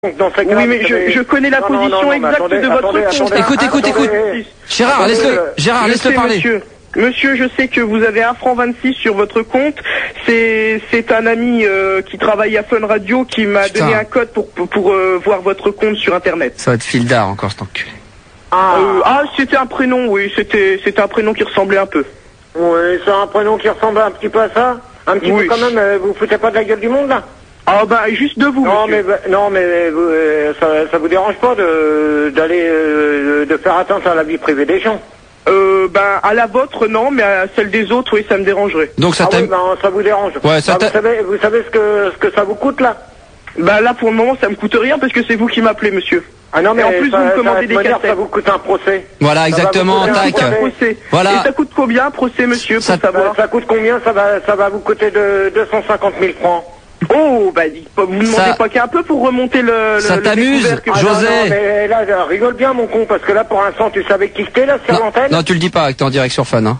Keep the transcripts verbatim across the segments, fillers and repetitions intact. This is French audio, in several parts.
Dans ce oui, mais je, je connais la non, position non, non, exacte attendez, de votre attendez, compte. Attendez, écoute, écoute, écoute. Gérard, laisse-le, Gérard, laisse-le parler. Monsieur. Monsieur, je sais que vous avez un franc vingt-six sur votre compte. C'est c'est un ami euh, qui travaille à Fun Radio qui m'a donné un code pour pour, pour euh, voir votre compte sur internet. Ça va être Fildar encore cet enculé. Ah, euh, ah c'était un prénom, oui, c'était c'était un prénom qui ressemblait un peu. Oui, c'est un prénom qui ressemble un petit peu à ça. Un petit oui. peu quand même. Euh, vous foutez pas de la gueule du monde là? Ah bah juste de vous. Non monsieur. mais non mais vous, euh, ça ça vous dérange pas de d'aller euh, de faire attention à la vie privée des gens? Euh, ben, à la vôtre, non, mais à celle des autres, oui, ça me dérangerait. Donc ça ah oui, ben, ça vous dérange. Ouais, ça bah, vous savez, vous savez ce que, ce que ça vous coûte, là? Ben, là, pour le moment, ça me coûte rien parce que c'est vous qui m'appelez, monsieur. Ah non, mais et en plus, ça, vous me commandez des cassettes. Ça vous coûte un procès. Voilà, exactement, tac. Voilà. Et ça coûte combien, un procès, monsieur, pour ça, savoir? Ça coûte combien? Ça va, ça va vous coûter de deux cent cinquante mille francs. Oh, bah, vous ne demandez ça... pas qu'un peu pour remonter le... Ça t'amuse, José? Ah, non, non, mais là, je rigole bien, mon con, parce que là, pour l'instant, tu savais qui c'était, là, sur l'antenne? Non, tu le dis pas, que t'es en direct sur Fun, hein.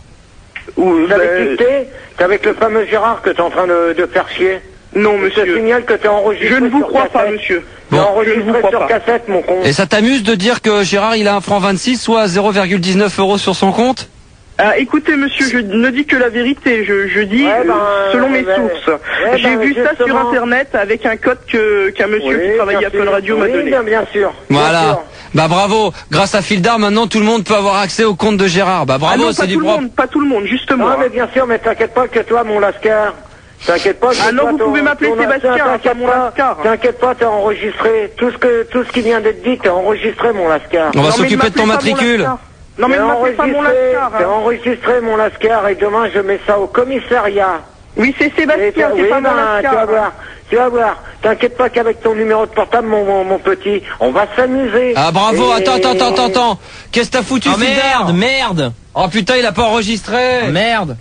Tu savais bah... qui c'était? T'es avec le fameux Gérard que t'es en train de, de faire chier. Non, monsieur. Je te signale que t'es enregistré. Je ne vous crois cassette. pas, monsieur. T'es bon, enregistré je ne vous crois sur pas. cassette, mon con. Et ça t'amuse de dire que Gérard, il a un franc vingt-six, soit zéro virgule dix-neuf euros sur son compte? Ah, écoutez, monsieur, je ne dis que la vérité. Je, je dis ouais, ben, euh, selon mes ben, sources. Ouais, J'ai ben, vu justement... ça sur Internet avec un code que qu'un monsieur oui, qui travaillait à Fun Radio m'a oui, donné. Bien, bien sûr. Voilà. Bien sûr. Bah bravo. Grâce à Fildar, maintenant tout le monde peut avoir accès au compte de Gérard. Bah bravo, ah c'est du propre. Pas tout le monde, justement. Non, mais bien sûr, mais t'inquiète pas que toi, mon Lascar. T'inquiète pas. Ah non, vous ton, pouvez m'appeler Sébastien, t'inquiète mon Lascar. T'inquiète pas, t'es enregistré. Tout ce que tout ce qui vient d'être dit, t'es enregistré, mon Lascar. On va s'occuper de ton matricule. Non mais ne m'appelez pas mon Lascar. T'es enregistré, mon Lascar, et demain je mets ça au commissariat. Oui, c'est Sébastien, c'est oui, pas mon ben, Lascar. Tu vas voir, tu vas voir. T'inquiète pas qu'avec ton numéro de portable, mon, mon, mon petit, on va s'amuser. Ah bravo, et... attends, attends, attends, attends. Qu'est-ce que t'as foutu, oh, merde, merde. Oh putain, il a pas enregistré. Oh, merde.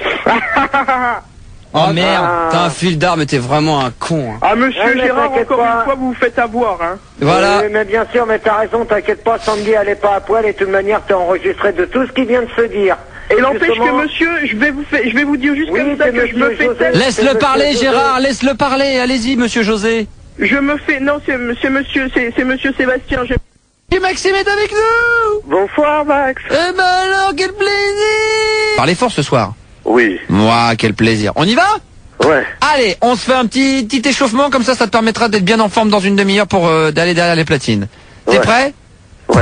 Oh ah, merde, t'as un Fildar, mais t'es vraiment un con. Hein. Ah monsieur ouais, Gérard, encore pas. une fois, vous vous faites avoir, hein. Voilà. Oui, mais bien sûr, mais t'as raison, t'inquiète pas, Sandy, elle est pas à poil, et de toute manière, t'es enregistré de tout ce qui vient de se dire. Et l'empêche que monsieur, je vais vous faire, je vais vous dire juste oui, comme ça que je me fais tel... Laisse-le parler, Gérard, laisse-le parler, allez-y, monsieur José. Je me fais, non, c'est monsieur, monsieur, c'est, c'est monsieur Sébastien, je... Et Maxime est avec nous. Bonsoir, Max. Eh ben alors, quel plaisir. Parlez fort ce soir. Oui. Moi, quel plaisir. On y va? Ouais. Allez, on se fait un petit, petit échauffement, comme ça, ça te permettra d'être bien en forme dans une demi-heure pour euh, d'aller derrière les platines. T'es ouais. prêt? Ouais.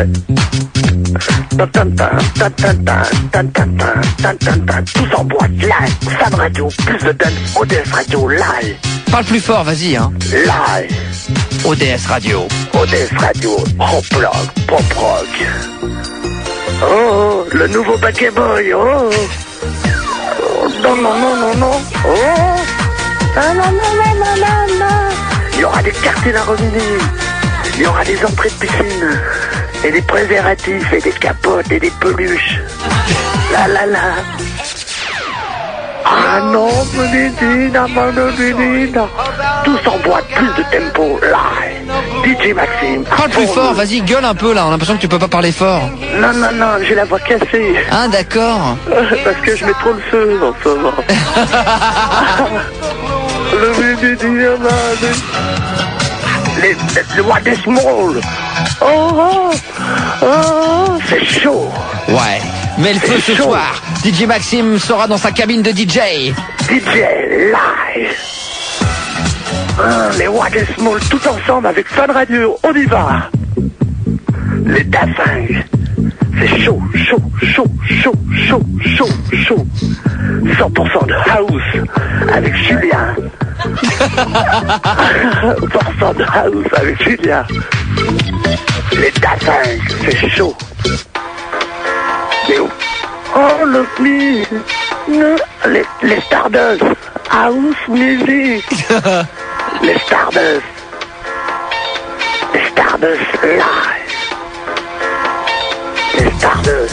Tous en boîte live, Fun Radio, plus de dance, O D S Radio live. Parle plus fort, vas-y, hein. Live. O D S Radio. O D S Radio, en plug, pop rock. Oh, le nouveau Bad Boy, oh. Non, non, non, non, non. Oh. Ah, non, non, non, non, non, non. Il y aura des cartels à revenir. Il y aura des entrées de piscine. Et des préservatifs, et des capotes, et des peluches. La la la. Ah non, menina, menina. Tous en boîte, plus de tempo, live. D J Maxime. Parle plus fort, vas-y, gueule un peu là, on a l'impression que tu peux pas parler fort. Non, non, non, j'ai la voix cassée. Ah d'accord. Parce que je mets trop le feu en ce moment. Le menina, les, le What is Small. Oh, oh, oh, c'est chaud. Ouais, mais le feu ce chaud. Soir, D J Maxime sera dans sa cabine de D J. D J live. Ah, les What is Small tout ensemble avec Fun Radio, on y va. Les Dafingues. C'est chaud, chaud, chaud, chaud, chaud, chaud, chaud. cent pour cent de house avec Julien. cent pour cent de house avec Julien. Les Dafingues, c'est chaud. Mais où? Oh, look me. Les, les Stardust. House music. Les Stardust. Les Stardust live. Les Stardust.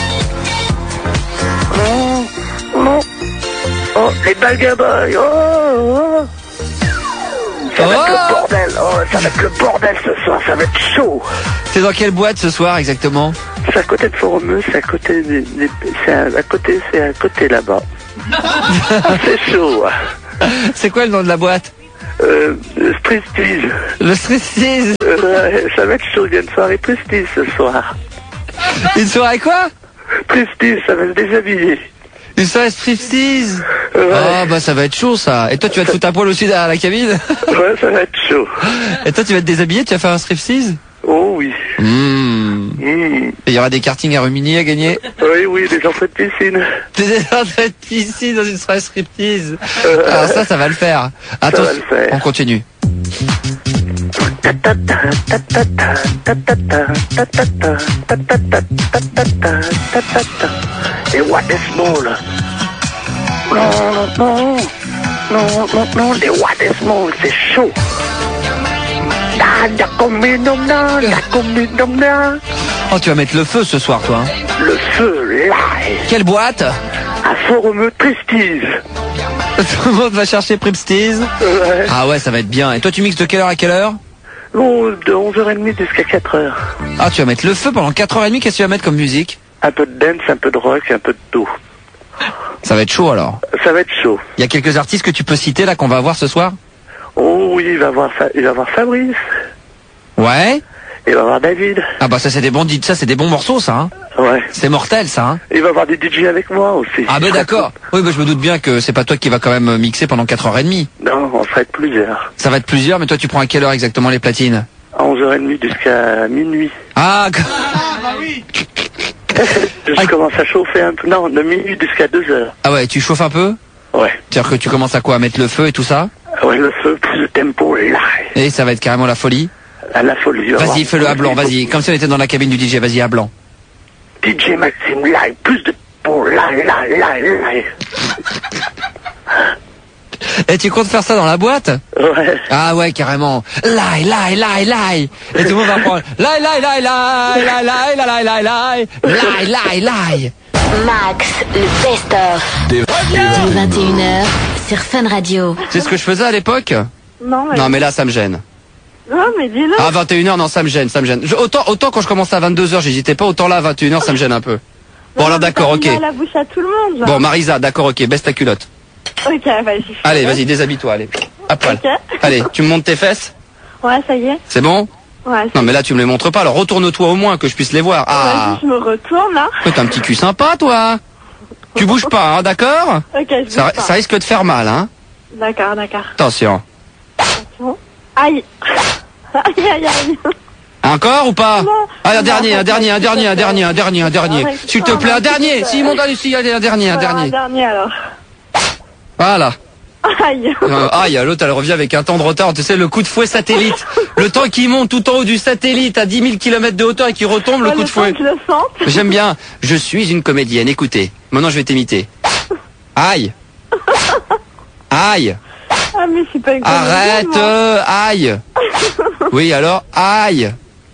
Oh, oh, oh, les Bad Boys. Oh, oh. Ça va oh. être le bordel. Oh, ça va être le bordel ce soir. Ça va être chaud. T'es dans quelle boîte ce soir exactement? C'est à côté de Foromeux, c'est à côté des, des c'est à, à côté, c'est à côté là-bas. C'est chaud. C'est quoi le nom de la boîte? Euh, le striptease. Le striptease. Euh, ça va être chaud, il y a une soirée striptease ce soir. Une soirée quoi? Striptease, ça va se déshabiller. Une soirée striptease. Ouais. Ah bah ça va être chaud ça. Et toi tu vas te foutre à poil aussi derrière la cabine? Ouais, ça va être chaud. Et toi tu vas te déshabiller, tu vas faire un striptease? Oh oui. Mmh. Mmh. Et il y aura des kartings à Rumini à gagner? Oui, oui, des entrées de piscine. Des entrées de piscine dans une soirée striptease. Euh, Alors ça, ça va le faire. Attends, va le faire. on continue. Et what is more? Non, non, non, non, non, non, les what is more, c'est chaud. Ah, da combien d'hommes là, da combien d'hommes là. Oh, tu vas mettre le feu ce soir, toi. Hein. Le feu, live. Quelle boîte? À Forum Prestige. Tout le monde va chercher Pripstease. Ouais. Ah ouais, ça va être bien. Et toi, tu mixes de quelle heure à quelle heure? Bon, de onze heures trente jusqu'à quatre heures. Ah, tu vas mettre le feu pendant quatre heures trente. Qu'est-ce que tu vas mettre comme musique? Un peu de dance, un peu de rock, un peu de tout. Ça va être chaud alors. Ça va être chaud. Il y a quelques artistes que tu peux citer là qu'on va voir ce soir? Oh oui, il va voir, Fa- il va voir Fabrice. Ouais. Il va voir David. Ah bah ça c'est des bons dit- ça c'est des bons morceaux ça. Hein. Ouais. C'est mortel ça. Hein. Il va voir des D J avec moi aussi. Ah bah d'accord. Oui bah je me doute bien que c'est pas toi qui va quand même mixer pendant quatre heures trente. Non, on sera être plusieurs. Ça va être plusieurs, mais toi tu prends à quelle heure exactement les platines? À onze heures trente jusqu'à minuit. Ah Je commence à chauffer un peu. Non, de minuit jusqu'à deux heures. Ah ouais, tu chauffes un peu? Ouais. C'est-à-dire que tu commences à quoi? À mettre le feu et tout ça? Ouais, le feu, plus de tempo, live. Et ça va être carrément la folie? À la folie. Vas-y, fais-le à blanc, vas-y. Comme si on était dans la cabine du D J, vas-y, à blanc. D J Maxime live, plus de tempo, live, live, live, live. Et tu comptes faire ça dans la boîte? Ouais. Ah ouais, carrément. Lie, lie, lie, lie. Et tout le monde va prendre lie, lie, lie, lie, lie, lie, lie, lie, lie, lie, lie, lie. Max, le best-of. De vingt et une heures sur Fun Radio. C'est ce que je faisais à l'époque? Non, mais... Non, mais là, ça me gêne. Non, mais dis-le. À vingt et une heures, non, ça me gêne, ça me gêne. Je- autant, autant quand je commençais à vingt-deux heures, j'hésitais pas, autant là, à vingt et une heures, ça me gêne un peu. Bon, alors d'accord, ok. T'as mis à la bouche à tout le monde, là. Bon, Marisa, d'accord, ok, baisse ta culotte. Ok, vas-y. Allez, vas-y, déshabille-toi, allez. À poil. Ok. Allez, tu me montes tes fesses? Ouais, ça y est. C'est bon? Ouais. Non, mais là, tu me les montres pas, alors retourne-toi au moins, que je puisse les voir. Ah! Vas-y, je me retourne, là. Mais t'as un petit cul sympa, toi. Tu bouges pas, hein, d'accord? Ok, je bouge ça, pas. ça risque de faire mal, hein. D'accord, d'accord. Attention. Attention. Aïe. Aïe, aïe, aïe. Encore ou pas? Non. Ah, un Non, dernier, un arrête, dernier, un s'il te dernier, un plaît. dernier, un dernier, un dernier. Arrête. S'il te Oh, plaît, un non, s'il te dernier. plaît. Si, mon allez, si, allez, un dernier, un Voilà, dernier. Un dernier, alors. Voilà. Aïe. Euh, aïe, l'autre, elle revient avec un temps de retard. Tu sais, le coup de fouet satellite. Le temps qui monte tout en haut du satellite à dix mille kilomètres de hauteur et qui retombe, le Ouais, coup de temps fouet. que je le sente. J'aime bien. Je suis une comédienne. Écoutez. Maintenant, je vais t'imiter. Aïe. Aïe. Ah, mais je suis pas une comédienne, Arrête. moi. euh, aïe. Oui, alors, aïe.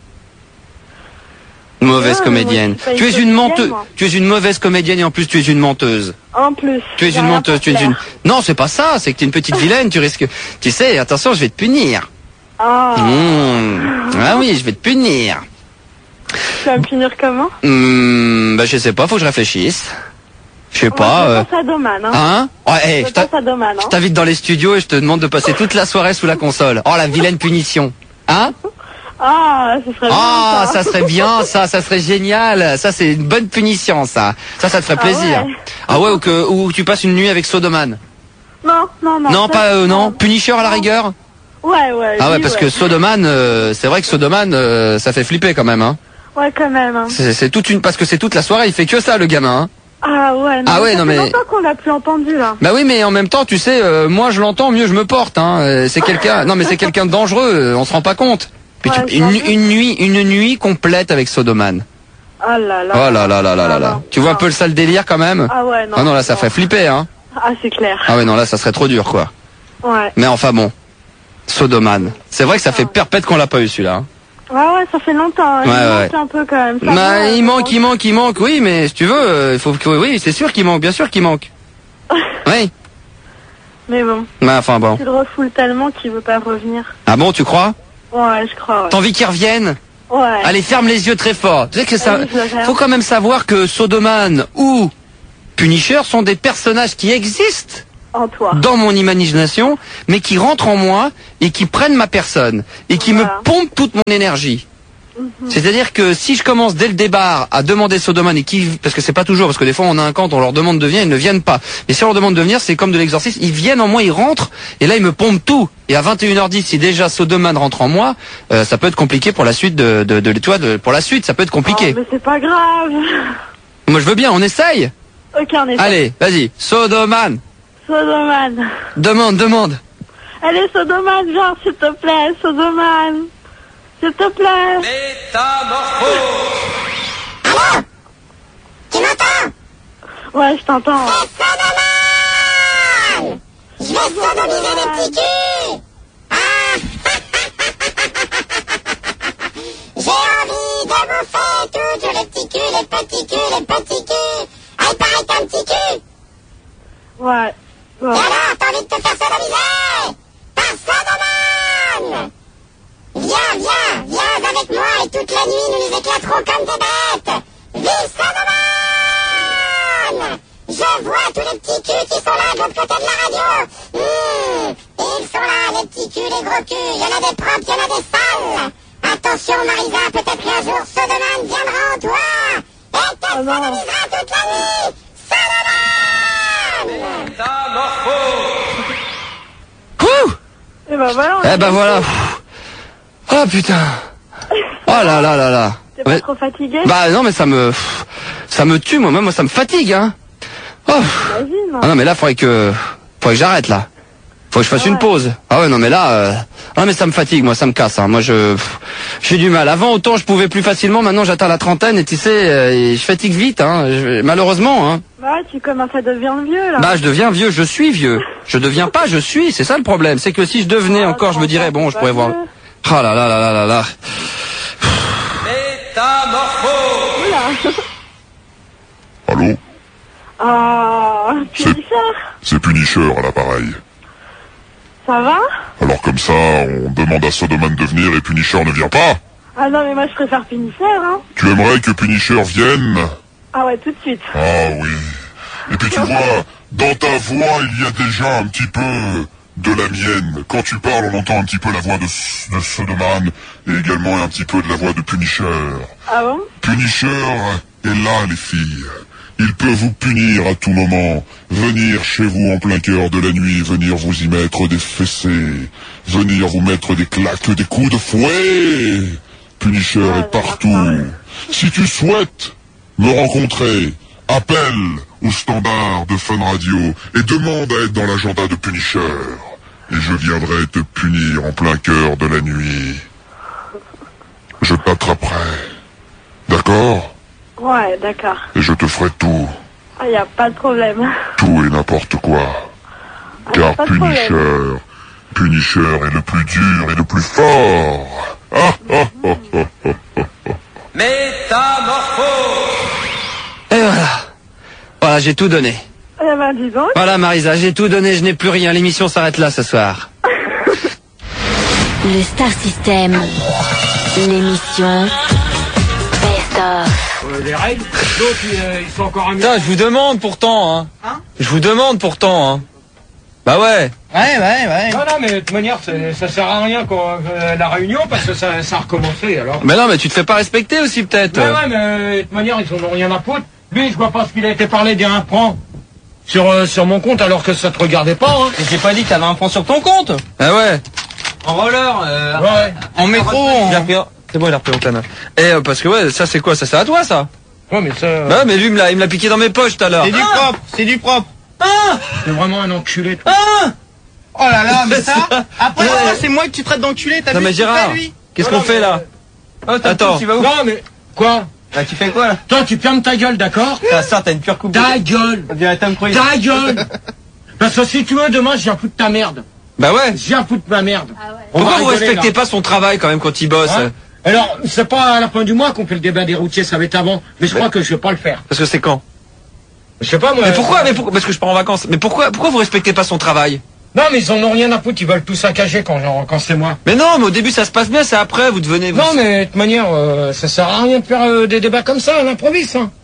Mauvaise Ah, mais comédienne. moi, je suis pas Tu es une une comédienne, menteuse. moi. Tu es une mauvaise comédienne et en plus tu es une menteuse. En plus. Tu es j'ai une rien menteuse, pour tu es plaire. une... Non, c'est pas ça, c'est que tu es une petite vilaine, tu risques... Tu sais, attention, je vais te punir. Ah. Mmh. Ah oui, je vais te punir. Tu vas me punir comment? Mmh, bah je sais pas, faut que je réfléchisse. Je sais Moi, pas... Je euh, pense à Doman, hein. Hein Ouais, hey, Je je t'a- pense à Doman, je hein. t'invite dans les studios et je te demande de passer toute la soirée sous la console. Oh, la vilaine punition. Hein Ah, ce serait Ah, bien, ça serait bien, ça, ça serait génial. Ça, c'est une bonne punition, ça. Ça, ça te ferait Ah plaisir. ouais. Ah ouais, ou que ou tu passes une nuit avec Sodoman. Non, non, non. Non, ça, pas euh, non. non. Punisher à la rigueur. Ouais, ouais. Ah ouais, lui, parce que Sodoman, euh, c'est vrai que Sodoman, euh, ça fait flipper quand même. Hein. Ouais, quand même, hein. C'est c'est toute une, parce que c'est toute la soirée, il fait que ça, le gamin. Hein. Ah ouais, non. Ah ouais, ça non, fait mais- longtemps qu'on l'a plus entendu, là. Bah oui, mais en même temps, tu sais, euh, moi je l'entends, mieux je me porte. Hein. Euh, C'est quelqu'un, non mais c'est quelqu'un de dangereux. euh, On se rend pas compte. Puis tu- Ouais, une, j'avoue. une nuit, une nuit complète avec Sodoman. Oh là là. Oh là là là là là Ah, là. non. Tu vois un Non. peu le sale délire quand même. Ah ouais, non. Ah non, là ça fait flipper, hein. Ah, c'est clair. Ah ouais, non, là ça serait trop dur, quoi. Ouais. Mais enfin bon, Sodoman. C'est vrai que ça fait perpète qu'on l'a pas eu celui-là. Hein. Ouais, ouais, ça fait longtemps. Il Ouais, manque ouais. un peu quand même. Ça Bah, va, il euh, manque, il manque, il manque. Oui, mais si tu veux, euh, il faut que, oui, c'est sûr qu'il manque, bien sûr qu'il manque. Oui. Mais bon, Bah, enfin bon. tu le refoules tellement qu'il veut pas revenir. Ah bon, tu crois? Ouais, je crois, ouais. T'as envie qu'il revienne? Ouais. Allez, ferme les yeux très fort. Tu sais que ça, Allez, je le ferme. faut quand même savoir que Sodoman ou Punisher sont des personnages qui existent En toi. dans mon imagination, mais qui rentrent en moi et qui prennent ma personne et qui Voilà. me pompent toute mon énergie. Mhm. C'est-à-dire que si je commence dès le départ à demander Sodomane et qui, parce que c'est pas toujours, parce que des fois on a un camp, on leur demande de venir, ils ne viennent pas. Mais si on leur demande de venir, c'est comme de l'exorcisme, ils viennent en moi, ils rentrent, et là ils me pompent tout. Et à vingt et une heures dix, si déjà Sodomane rentre en moi, euh, ça peut être compliqué pour la suite de, de, de, tu vois, de- pour la suite, ça peut être compliqué. Oh, mais c'est pas grave. Moi je veux bien, on essaye. Ok, on est Allez, vas-y, Sodomane, Sodomane. demande, demande. Allez, Sodomane, viens, s'il te plaît, Sodomane. S'il te plaît. Allô? Tu m'entends? Ouais, je t'entends. Sodomane! Je vais sodomiser les petits culs! Ah! J'ai envie de bouffer tous les petits culs, les petits culs, les petits culs! Ah, il paraît que t'as un petit cul! Ouais. Et Ouais. alors, t'as envie de te faire sodomiser? Par Sodomane! Viens, viens, viens avec moi et toute la nuit nous nous éclaterons comme des bêtes! Vive Sodomane! Je vois tous les petits culs qui sont là de l'autre côté de la radio! Mmh. Et ils sont là, les petits culs, les gros culs! Il y en a des propres, il y en a des sales! Attention Marisa, peut-être qu'un jour Sodomane viendra en toi! Et te Oh non. sodomisera toute la nuit! Sodomane! Ouh, Et ben voilà. on eh est ben ici. voilà. Oh putain. Oh là là là là. T'es pas Ouais. trop fatigué? Bah non mais ça me ça me tue moi même moi ça me fatigue hein. Oh. Imagine. Ah non mais là faudrait que faudrait que j'arrête là. Faut que je fasse Ah une ouais. pause. Ah ouais non mais là euh... ah non mais ça me fatigue moi ça me casse hein. Moi je pff, j'ai du mal. Avant autant je pouvais plus facilement, maintenant j'atteins la trentaine et tu sais euh, et je fatigue vite hein. Je- malheureusement hein. Bah, tu commences à devenir vieux, là. Bah je deviens vieux, je suis vieux. Je deviens pas, je suis, c'est ça le problème. C'est que si je devenais Ah, encore, je me dirais bon, je pourrais voir. Oh là là là là là là. Allô? Ah, Punisher, C'est Punisher à l'appareil. ça va? Alors comme ça, on demande à Sodomane de venir et Punisher ne vient pas? Ah non, mais moi je préfère Punisher, hein. Tu aimerais que Punisher vienne? Ah ouais, tout de suite. Ah oui. Et puis tu vois, dans ta voix, il y a déjà un petit peu de la mienne. Quand tu parles, on entend un petit peu la voix de, de Sodomane et également un petit peu de la voix de Punisher. Ah bon? Punisher est là, les filles. Il peut vous punir à tout moment, venir chez vous en plein cœur de la nuit, venir vous y mettre des fessées, venir vous mettre des claques, des coups de fouet. Punisher est partout. Si tu souhaites me rencontrer, appelle au standard de Fun Radio et demande à être dans l'agenda de Punisher. Et je viendrai te punir en plein cœur de la nuit. Je t'attraperai. D'accord ? Ouais, d'accord. Et je te ferai tout, Ah, y a pas de problème. tout et n'importe quoi. Ah, y a Car pas de Punisher, problème. Punisher est le plus dur et le plus fort. Ah, ah, ah, ah, ah, ah. Et voilà. Voilà, j'ai tout donné. Eh ben, dis donc. Voilà Marisa, j'ai tout donné, je n'ai plus rien. L'émission s'arrête là ce soir. Le Star System, l'émission Best of. Les règles, l'autre ils, euh, ils sont encore amis. Putain, je vous demande pourtant hein. Hein Je vous demande pourtant hein. Bah ouais. Ouais, ouais, ouais. Non, non, mais de toute manière, c'est- ça sert à rien qu'on, euh, la réunion parce que ça, ça a recommencé alors. Mais non mais tu te fais pas respecter aussi peut-être. Ouais, ouais, mais euh, de toute manière, ils en ont rien à foutre. Lui, je vois pas ce qu'il a été parlé d'un franc sur, euh, sur mon compte alors que ça te regardait pas. Hein. J'ai pas dit que t'avais un franc sur ton compte. Ah ouais. En roller, euh, Ouais. en métro. Il a En... pris un- C'est bon, il a repris mon canne. Et euh, parce que ouais, ça c'est quoi? Ça c'est à toi ça? Ouais, mais ça, euh, Bah ouais, mais lui il me l'a il me l'a piqué dans mes poches tout à l'heure. C'est du propre, c'est du propre. Ah, c'est vraiment un enculé. toi. ah. Oh là là, mais ça. Après, Ouais. après, c'est moi que tu traites d'enculé. T'as Non vu mais ce qu'il fait, Gérard, lui qu'est-ce Non, qu'on non, fait mais- là? Oh, t'as Attends. tout, tu vas où? Non, mais quoi? Bah, tu fais quoi là? Toi, tu fermes ta gueule, d'accord? T'as ça, t'as une pure coupe. Ta gueule. Ça devient Tom Cruise. Ta gueule. Parce que si tu veux, demain, je viens foutre ta merde. Bah ouais. Je viens foutre ma merde. On Pourquoi va vous rigoler, respectez là. pas son travail quand même quand il bosse? Hein? Alors, c'est pas à la fin du mois qu'on fait le débat des routiers, ça va être avant. Mais je crois que je vais pas le faire. Parce que c'est quand? Je sais pas, moi. Mais pourquoi? Mais pourquoi? Parce que je pars en vacances. Mais pourquoi? Pourquoi vous respectez pas son travail? Non, mais ils en ont rien à foutre, ils veulent tout saccager quand, genre, quand c'est moi. Mais non, mais au début ça se passe bien, c'est après vous devenez. Vous... Non, mais de toute manière, euh, ça sert à rien de faire euh, des débats comme ça, à l'improviste, hein.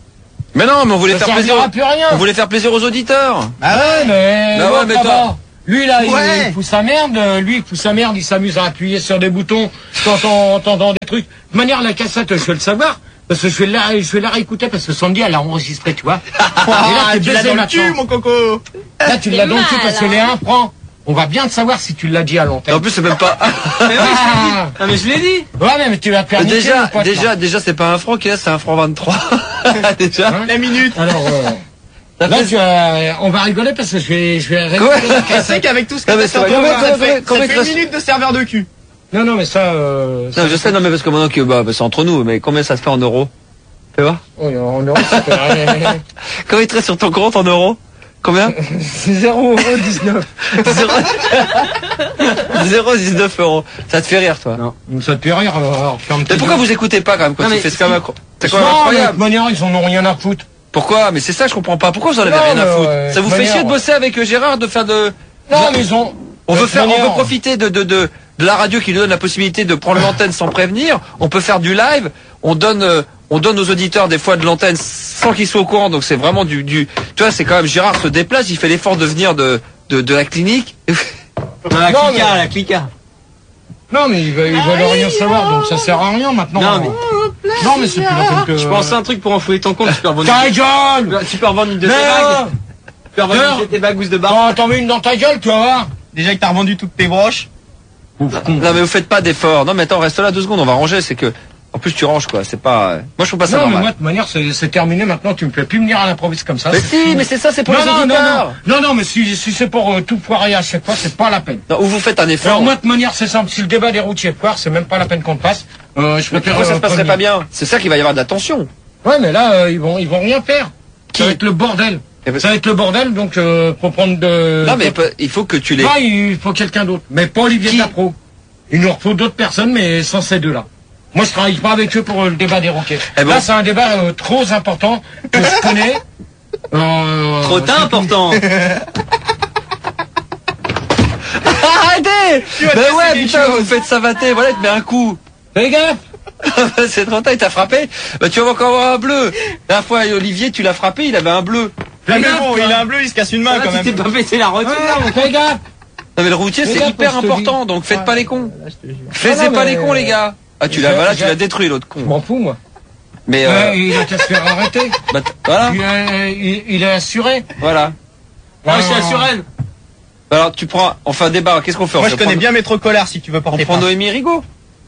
Mais non, mais on voulait Ça faire plaisir. servira plus à rien. On voulait faire plaisir aux auditeurs. Ah Ouais, mais. Bah ouais, l'autre, mais là-bas, toi- Lui, là, il- Ouais. il fout sa merde. euh, Lui, il fout sa merde. Il s'amuse à appuyer sur des boutons quand on entendant des trucs. De toute manière, la cassette, je vais le savoir. Parce que je vais la, je vais la réécouter parce que Sandy, elle a enregistré, tu vois. Et là, Ah, t'es tu l'as baisé dans le maintenant. cul, mon coco. Là, tu l'as dans le cul mal, parce que hein. les un franc. On va bien te savoir si tu l'as dit à Et l'antenne. en plus, c'est même pas. Mais oui, je l'ai dit. Ah. Ah, mais je l'ai dit. Ouais, mais tu vas te faire niquer, déjà, mon pote, déjà, déjà, c'est pas un franc qu'il a, c'est un franc vingt-trois. déjà. Hein La minute. Alors, euh, Ça là, fait- tu vas- on va rigoler parce que je vais, je vais Quoi réécouter la Tu sais cassette. qu'avec tout ce Non, que mais t'as c'est fait, vrai. ça Combien- fait- combien- ça combien fait te une reste- minute de serveur de cul. Non, non, mais ça, euh, ça Non, je sais, non, mais parce que maintenant que, bah, bah, c'est entre nous, mais combien ça se fait en euros? Fais voir. Oui, en euros, ça fait Combien il te reste sur ton compte en euros? Combien? zéro virgule dix-neuf. zéro virgule dix-neuf euros. Ça te fait rire, toi? Non, ça te fait rire, alors ferme tes Mais pourquoi gueules. vous écoutez pas quand même quand Non, tu mais fais ce quand même incro- C'est quand Non, même mais de incroyable. toute manière, ils en ont rien à foutre. Pourquoi? Mais c'est ça, je comprends pas. Pourquoi vous en avez Non, rien à mais foutre? ouais, Ça vous de fait manière, chier de ouais. bosser avec euh, Gérard, de faire de. Non, mais ils ont... On de veut toute faire, on manière, veut profiter de, de, de, de la radio qui nous donne la possibilité de prendre l'antenne sans prévenir. On peut faire du live. On donne, euh, on donne aux auditeurs des fois de l'antenne sans qu'ils soient au courant. Donc c'est vraiment du, du, tu vois, c'est quand même Gérard se déplace, il fait l'effort de venir de, de, de la clinique. La Non, clica, mais- la clica. Non, mais ils veulent, ils veulent rien savoir, donc ça sert à rien maintenant. Non, mais- Non, mais c'est plus la peine que... Je pensais à un truc pour enfouler ton compte. Tu peux revendre Ta une- gueule! tu peux revendre une de tes Merde! bagues. Tu peux revendre Merde! une de tes bagues ou de barre. T'en t'en mets une dans ta gueule, tu vas voir. Déjà que t'as revendu toutes tes broches. Non mais vous faites pas d'efforts. Non mais attends, reste là deux secondes, on va ranger. C'est que, en plus tu ranges quoi. C'est pas. Moi je trouve pas ça Non, mais normal. moi, de toute manière, c'est c'est terminé maintenant, tu me fais plus venir à l'improviste comme ça. Mais c'est si, fini. mais c'est ça, c'est pour non, les non, non, auditeurs. non, non, non, mais si, si c'est pour euh, tout foirer à chaque fois, c'est pas la peine. Non, ou vous faites un effort. Alors moi, de toute manière, c'est simple. Si le débat des routiers foire, c'est même pas la peine qu'on le fasse. Euh, je Mais préfère. pourquoi ça euh, se passerait premier. pas bien? C'est ça qu'il va y avoir de l'attention. Ouais, mais là, euh, ils vont, ils vont rien faire. Qui Ça va être le bordel. Eh ben- Ça va être le bordel, donc euh, faut prendre de. Non mais il faut que tu les. Non, il faut quelqu'un d'autre. Mais pas Olivier Qui Tapro. Il nous faut d'autres personnes, mais sans ces deux-là. Moi, je travaille pas avec eux pour euh, le débat des roquets. Eh ben- Là, c'est un débat euh, trop important que je connais. Euh, Trop c'est important. Arrêtez! Tu vas te Mais casser ouais, les putain, choses. vous faites savater, voilà, il te met un coup. tout. Les gars, C'est trop tard, il t'a frappé. Bah tu vas encore avoir un bleu. La dernière fois, Olivier, tu l'as frappé, il avait un bleu. Mais les gars, bon, il a un bleu, il se casse une main quand même. Tu t'es pas pété la rotule. les gars. Non mais le routier Les c'est gars, hyper quand je te important, dis- donc faites Ouais. pas les cons. Ah Faites non, pas mais- les cons les gars. Ah tu Je- l'as, voilà, tu je- l'as détruit l'autre Je con. m'en fous, moi. Mais euh, Ouais, il a qu'à se faire arrêter. bah, t- voilà, Il, est- il- il est assuré. voilà. Ah, je suis assuré. Bah, alors tu prends, on fait un débat. Qu'est-ce qu'on fait? Moi, on je fait connais prendre- bien Maître Collard si tu veux On porter prend plainte. Noémie Rigaud.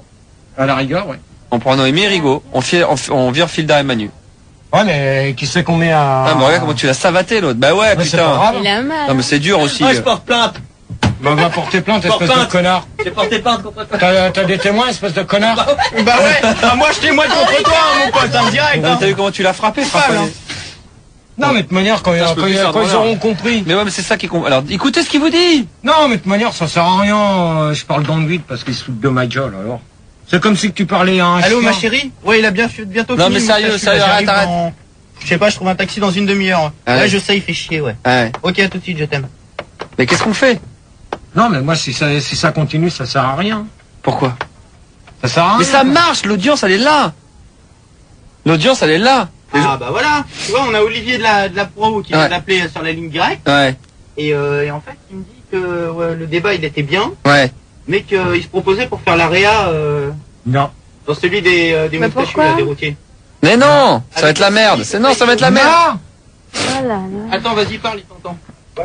À la rigueur, ouais. On prend Noémie Rigaud. On, fait, on, fait- on vire Filda et Manu. Ouais, mais qui sait qu'on met à... Ah mais regarde comment tu l'as savaté l'autre. Bah ouais, Ouais, c'est pas putain. grave. Il a mal. Non mais c'est dur aussi. Moi, je porte plainte. Bah, on va porter plainte, Porte espèce de plainte. connard. J'ai porté plainte contre toi. T'as t'as des témoins, espèce de connard. Bah ouais, ah, moi je témoigne contre toi, hein, mon pote, hein, direct. Non, hein. T'as vu comment tu l'as frappé, frappe Coupable, pas hein. les- Non, mais de toute manière, quand, Ça, je peux quand- plus faire quand de ils renard. auront compris. Mais ouais, mais c'est ça qui est con. Alors écoutez ce qu'il vous dit. Non, mais de toute manière, ça sert à rien. euh, Je parle dans le vide parce qu'ils se foutent de ma gueule, alors. C'est comme si que tu parlais à un Allô, chien. ma chérie? Ouais, il a bien bientôt Non, fini. mais mon sérieux, statut, sérieux, là, arrête, j'arrive arrête. dans- Je sais pas, je trouve un taxi dans une demi-heure. Ah Ouais, ouais. je sais, il fait chier, ouais. Ouais. Ok, à tout de suite, je t'aime. Mais qu'est-ce qu'on fait? Non, mais moi, si ça, si ça continue, ça sert à rien. Pourquoi? Ça sert à rien. Mais ça marche, l'audience elle est là. L'audience elle est là. Les gens- Ah bah voilà, tu vois, on a Olivier de la, de la Pro qui vient Ouais. d'appeler sur la ligne directe. Ouais, Et, euh, et en fait, il me dit que ouais, le débat, il était bien, ouais. mais qu'il se proposait pour faire la réa euh, Non. dans celui des, euh, des Mais moustachus, pourquoi là, des routiers. Mais non, ça va être la merde. C'est non, ça va être la merde. Non. Voilà. Attends, vas-y, parle, il t'entend.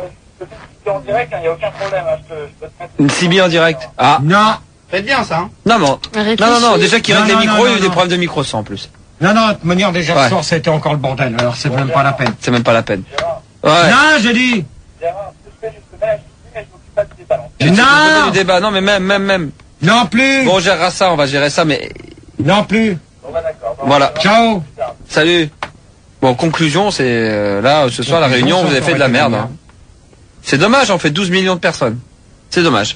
C'est en direct, il n'y a aucun problème. Hein, je, te, je peux te mettre... Une Sibi en direct. Ah. Non. Faites bien ça, hein. Non, non. Réfléchis. Non, non, non. Déjà qu'il Non, règle les non, micros, non, il y a eu non, des non. problèmes de micros ça en plus. Non, non, de toute manière, déjà, Ouais. ce soir, ça a été encore le bordel. Alors, c'est même pas la peine. C'est même pas la peine. Ouais. Non, j'ai dit. Gérard, ce que je fais jusque-là, je mais je m'occupe pas du débat. Tu- tu peux Non. du débat. Non, mais même, même, même. Non plus. Bon, on gérera ça, on va gérer ça, mais Non plus. Bon, bah d'accord. Bon, voilà. Ciao. Salut. Bon, conclusion, c'est euh, là ce soir la Conclusion, réunion, ça, vous avez ça fait de la aurait été merde. la Hein. merde. C'est dommage, on fait douze millions de personnes. C'est dommage.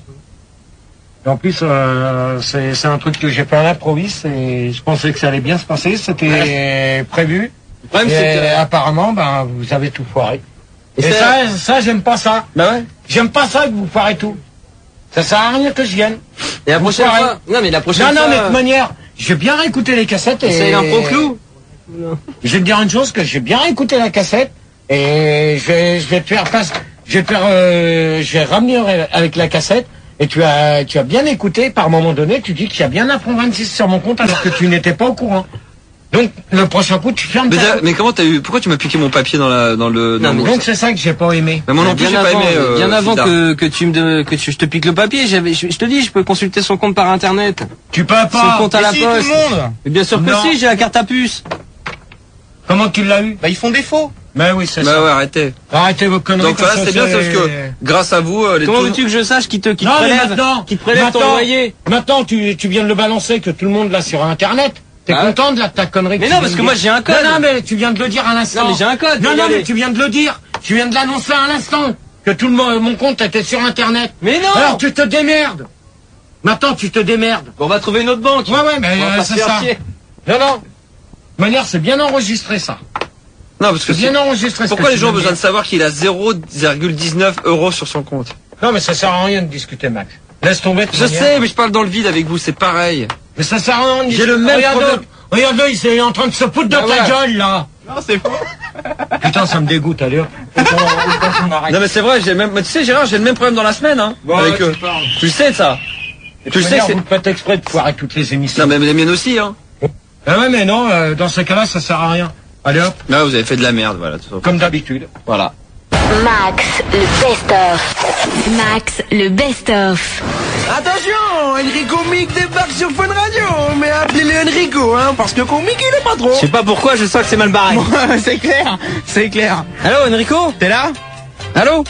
Et en plus, euh, c'est c'est un truc que j'ai fait à l'improviste et je pensais que ça allait bien se passer. C'était prévu. Le problème, Et c'est que... apparemment, ben, vous avez tout foiré. Et Et, ça- ça, ça, j'aime pas ça. Bah ouais. J'aime pas ça que vous foirez tout. Ça sert à rien que je vienne. Et la Vous prochaine foirez. fois... Non, mais la prochaine Non, non, fois... mais de toute manière, je vais bien réécouter les cassettes et... C'est un pro clou. Je vais te dire une chose, que j'ai bien écouté la cassette, et je vais, je vais te faire passer, je vais te faire, euh, je vais ramener avec la cassette, et tu as, tu as bien écouté, par moment donné, tu dis qu'il y a bien un franc vingt-six sur mon compte, alors que tu n'étais pas au courant. Donc, le prochain coup, tu fermes mais, ta... mais comment t'as eu, pourquoi tu m'as piqué mon papier dans la, dans le, dans non, le... donc c'est ça que j'ai pas aimé. Mais moi non plus, j'ai pas aimé, euh, bien avant que, que tu me, de, que tu, je te pique le papier, j'avais, je, je te dis, je peux consulter son compte par internet. Tu peux pas. Son compte à la si, poste. Tout le monde. Mais bien sûr que non. si, j'ai la carte à puce. Comment tu l'as eu? Bah, ils font défaut. Bah oui, c'est bah ça. ouais, arrêtez. Arrêtez vos conneries. Donc voilà, c'est bien, parce que, grâce à vous, euh, les Comment tout... veux-tu que je sache qui te, qui te non, prélève, maintenant, qui te prélève ton loyer? Maintenant, tu, tu viens de le balancer, que tout le monde l'a sur internet. T'es ah. content de la, ta connerie? Mais non, parce que moi j'ai un code. Non, non, mais tu viens de le dire à l'instant. Non, mais j'ai un code. Non, non, mais tu viens de le dire. Tu viens de l'annoncer à l'instant. Que tout le monde, mon compte était sur internet. Mais non! Alors tu te démerdes. Maintenant, tu te démerdes. On va trouver une autre banque. Ouais, ouais, mais euh, c'est ça. Chier. Non, non. De manière, c'est bien enregistré, ça. Non, parce que c'est bien enregistré. Pourquoi les gens ont besoin de savoir qu'il a zéro virgule dix-neuf euros sur son compte? Non, mais ça sert à rien de discuter, Max. Laisse tomber. Je sais, mais je parle dans le vide avec vous, c'est pareil. Mais ça sert à rien de discuter. J'ai le même regarde problème. Regarde-le, il est en train de se foutre de ah ta ouais. gueule, là. Non, c'est faux. Putain, ça me dégoûte, allez hop. Non, mais c'est vrai, j'ai le même, mais tu sais, Gérard, j'ai le même problème dans la semaine, hein. Bon, avec eux. Tu le sais, ça. Tu le sais que c'est... Vous faites exprès de foirer toutes les émissions. Non, mais les miennes aussi, hein. Ah ouais, mais non, euh, dans ce cas-là, ça sert à rien. Allez hop. Là, vous avez fait de la merde, voilà. Tout comme d'habitude. Voilà. Max, le best-of. Max, le best-of. Attention, Enrico Mick débarque sur Fun Radio, mais appelez-le Enrico, hein, parce que Comic il est pas trop. Je sais pas pourquoi, je sens que c'est mal barré. C'est clair, c'est clair. Allô, Enrico? T'es là? Allô?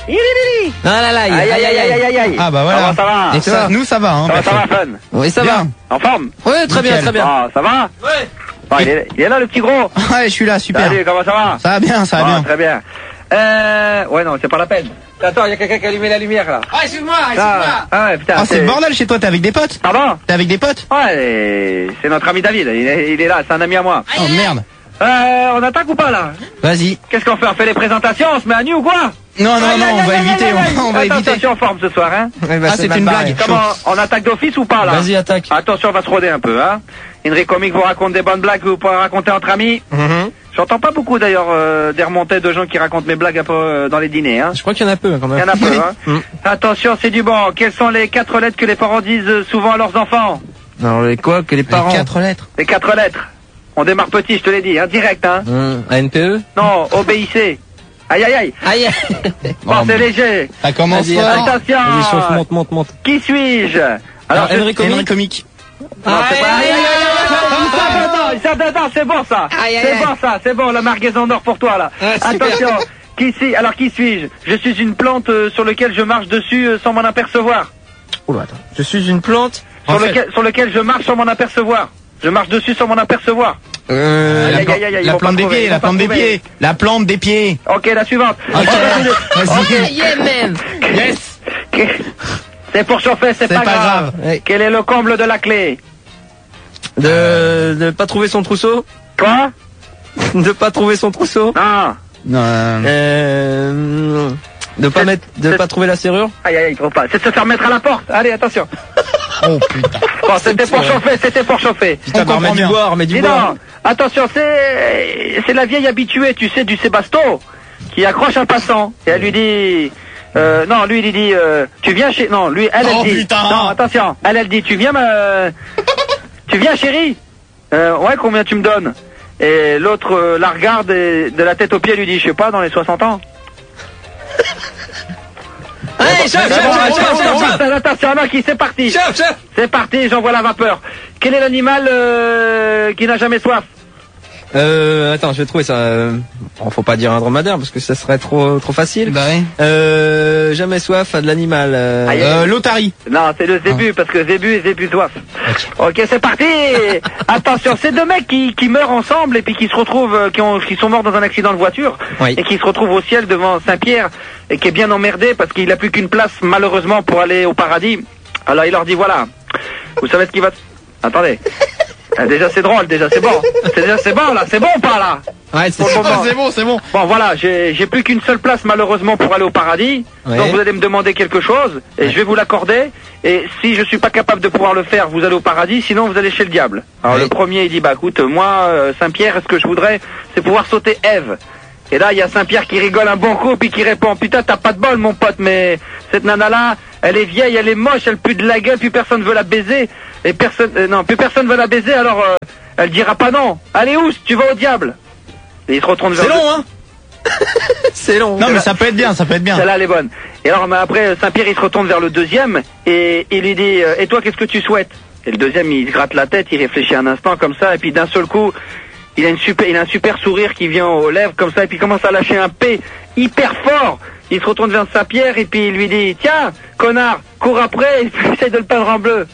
Ah là là, Aïe aïe aïe aïe aïe aïe. Ah bah voilà. Ça va, ça va. Et ça, nous ça va, hein. Ça va, ça va, Fun. Oui, ça Bien. va. En forme? Ouais, très bien, très bien. Ah, ça va? Ouais. Ah, il, est, il est là, le petit gros. Ouais, je suis là, super. Salut, comment ça va? Ça va bien, ça va Ah, bien. très bien. Euh, ouais, non, c'est pas la peine. Attends, il y a quelqu'un qui a allumé la lumière, là. Ah, excuse-moi, Ah, ah ouais, putain. Ah, c'est le bordel chez toi, t'es avec des potes? Pardon? T'es avec des potes? Ouais, et c'est notre ami David, il est, il est là, c'est un ami à moi. Oh merde. Euh, on attaque ou pas, là? Vas-y. Qu'est-ce qu'on fait? On fait les présentations, on se met à nu ou quoi? Non, non, non, on va éviter, on, on va Attention, éviter. attention en forme ce soir, hein. Ouais, bah, ah, c'est une blague. Comment, on attaque d'office ou pas, là? Vas-y, attaque. Attention, on va se rôder un peu, hein. Enrico Mick vous raconte des bonnes blagues que vous pourrez raconter entre amis. Mm-hmm. J'entends pas beaucoup d'ailleurs euh, des remontées de gens qui racontent mes blagues un peu euh, dans les dîners. Hein. Je crois qu'il y en a peu quand même. Il y en a peu. Hein. Mm. Attention, c'est du bon. Quelles sont les quatre lettres que les parents disent euh, souvent à leurs enfants? Alors les quoi que les parents? Les quatre lettres. Les quatre lettres. On démarre petit, je te l'ai dit, hein, direct. Hein. Hum, A N P E? Non, obéissez. Aïe aïe aïe. Aïe. Bon, c'est léger. Ça commence Vas-y, fort. Attention. Vas-y, chauffe, monte, monte, monte. Qui suis-je? Alors, c'est- Enrico Mick. Enrico Mick. Non, c'est pas... Aïe, aïe, aïe, aïe, il tape dedans, il tape dedans, c'est bon ça. Aïe, aïe, C'est aïe. bon ça, c'est bon, la margaison d'or pour toi là. Ah, super. Attention, qui suis Alors qui suis-je? Je suis une plante euh, sur laquelle je marche dessus euh, sans m'en apercevoir. Oula, attends. Je suis une plante. Sur En fait- lequel, sur lequel je marche sans m'en apercevoir. Je marche dessus sans m'en apercevoir. Euh, Aïe, La, aïe, plan- aïe, aïe, ils la vont plante pas des trouver, pieds, ils la vont pas plante des trouver. pieds. La plante des pieds. Ok, la suivante. Ok, vas-y. Yeah, man. Yes. C'est pour chauffer, c'est C'est pas, pas grave. grave. Ouais. Quel est le comble de la clé? De, de pas trouver son trousseau. Quoi? De pas trouver son trousseau. Non. Non, euh, Euh, de pas C'est- mettre, de c'est- pas trouver la serrure. Aïe aïe, il trouve pas. C'est de se faire mettre à la porte. Allez, attention. Oh putain. Bon, c'était pour chauffer, c'était pour chauffer. Putain, On bah, remets comprend du bien. bois, remets du Dis bois. donc, attention, c'est c'est la vieille habituée, tu sais, du Sébasto, qui accroche un passant. Et elle lui dit... Euh, non, lui, il lui dit... euh, tu viens chez... Non, lui, elle, elle Oh, dit... putain. Non, attention. Elle, elle dit, tu viens, me... tu viens, chérie? euh, Ouais, combien tu me donnes? Et l'autre euh, la regarde et de la tête aux pieds, elle lui dit, je sais pas, dans les soixante ans. Allez, chef, chef, Bon, chef, chef, attention, chef, chef. attention, Maki, c'est parti. Chef, chef. C'est parti, j'envoie la vapeur. Quel est l'animal euh, qui n'a jamais soif? Euh, attends, je vais trouver ça. Euh, bon, faut pas dire un dromadaire parce que ça serait trop, trop facile. Bah ouais. Euh, jamais soif à de l'animal. Euh, Aïe, Euh, l'otarie. Non, c'est le zébu, parce que zébu et zébu soif. Ok, c'est parti. Attention, c'est deux mecs qui, qui meurent ensemble et puis qui se retrouvent, euh, qui, ont, qui sont morts dans un accident de voiture Oui. et qui se retrouvent au ciel devant Saint-Pierre et qui est bien emmerdé parce qu'il a plus qu'une place malheureusement pour aller au paradis. Alors il leur dit voilà, vous savez ce qui va... Attendez. Ah, déjà c'est drôle, déjà c'est bon. C'est déjà c'est bon là, c'est bon ou pas là? Ouais, c'est, pour le moment. c'est bon, c'est bon. Bon, voilà, j'ai, j'ai plus qu'une seule place malheureusement pour aller au paradis. Ouais. Donc vous allez me demander quelque chose et Ouais. je vais vous l'accorder. Et si je suis pas capable de pouvoir le faire, vous allez au paradis. Sinon, vous allez chez le diable. Alors Ouais. le premier, il dit bah écoute, moi euh, Saint-Pierre, ce que je voudrais, c'est pouvoir sauter Ève. Et là, il y a Saint-Pierre qui rigole un bon coup puis qui répond putain, t'as pas de bol, mon pote, mais cette nana-là, elle est vieille, elle est moche, elle pue de la gueule, puis personne veut la baiser. Et personne, euh, non, plus personne veut la baiser. Alors, euh, elle dira pas non. Allez où, tu vas au diable. Et il se retourne vers. C'est long, hein. c'est long. Non, mais ça peut être bien, ça peut être bien. Celle-là, elle est bonne. Et alors, mais après, Saint-Pierre, il se retourne vers le deuxième et il lui dit euh, et toi, qu'est-ce que tu souhaites? Et le deuxième, il se gratte la tête, il réfléchit un instant comme ça, et puis d'un seul coup, il a une super, il a un super sourire qui vient aux lèvres comme ça, et puis il commence à lâcher un P hyper fort. Il se retourne vers Saint-Pierre et puis il lui dit tiens, connard, cours après, et puis essaye de le peindre en bleu.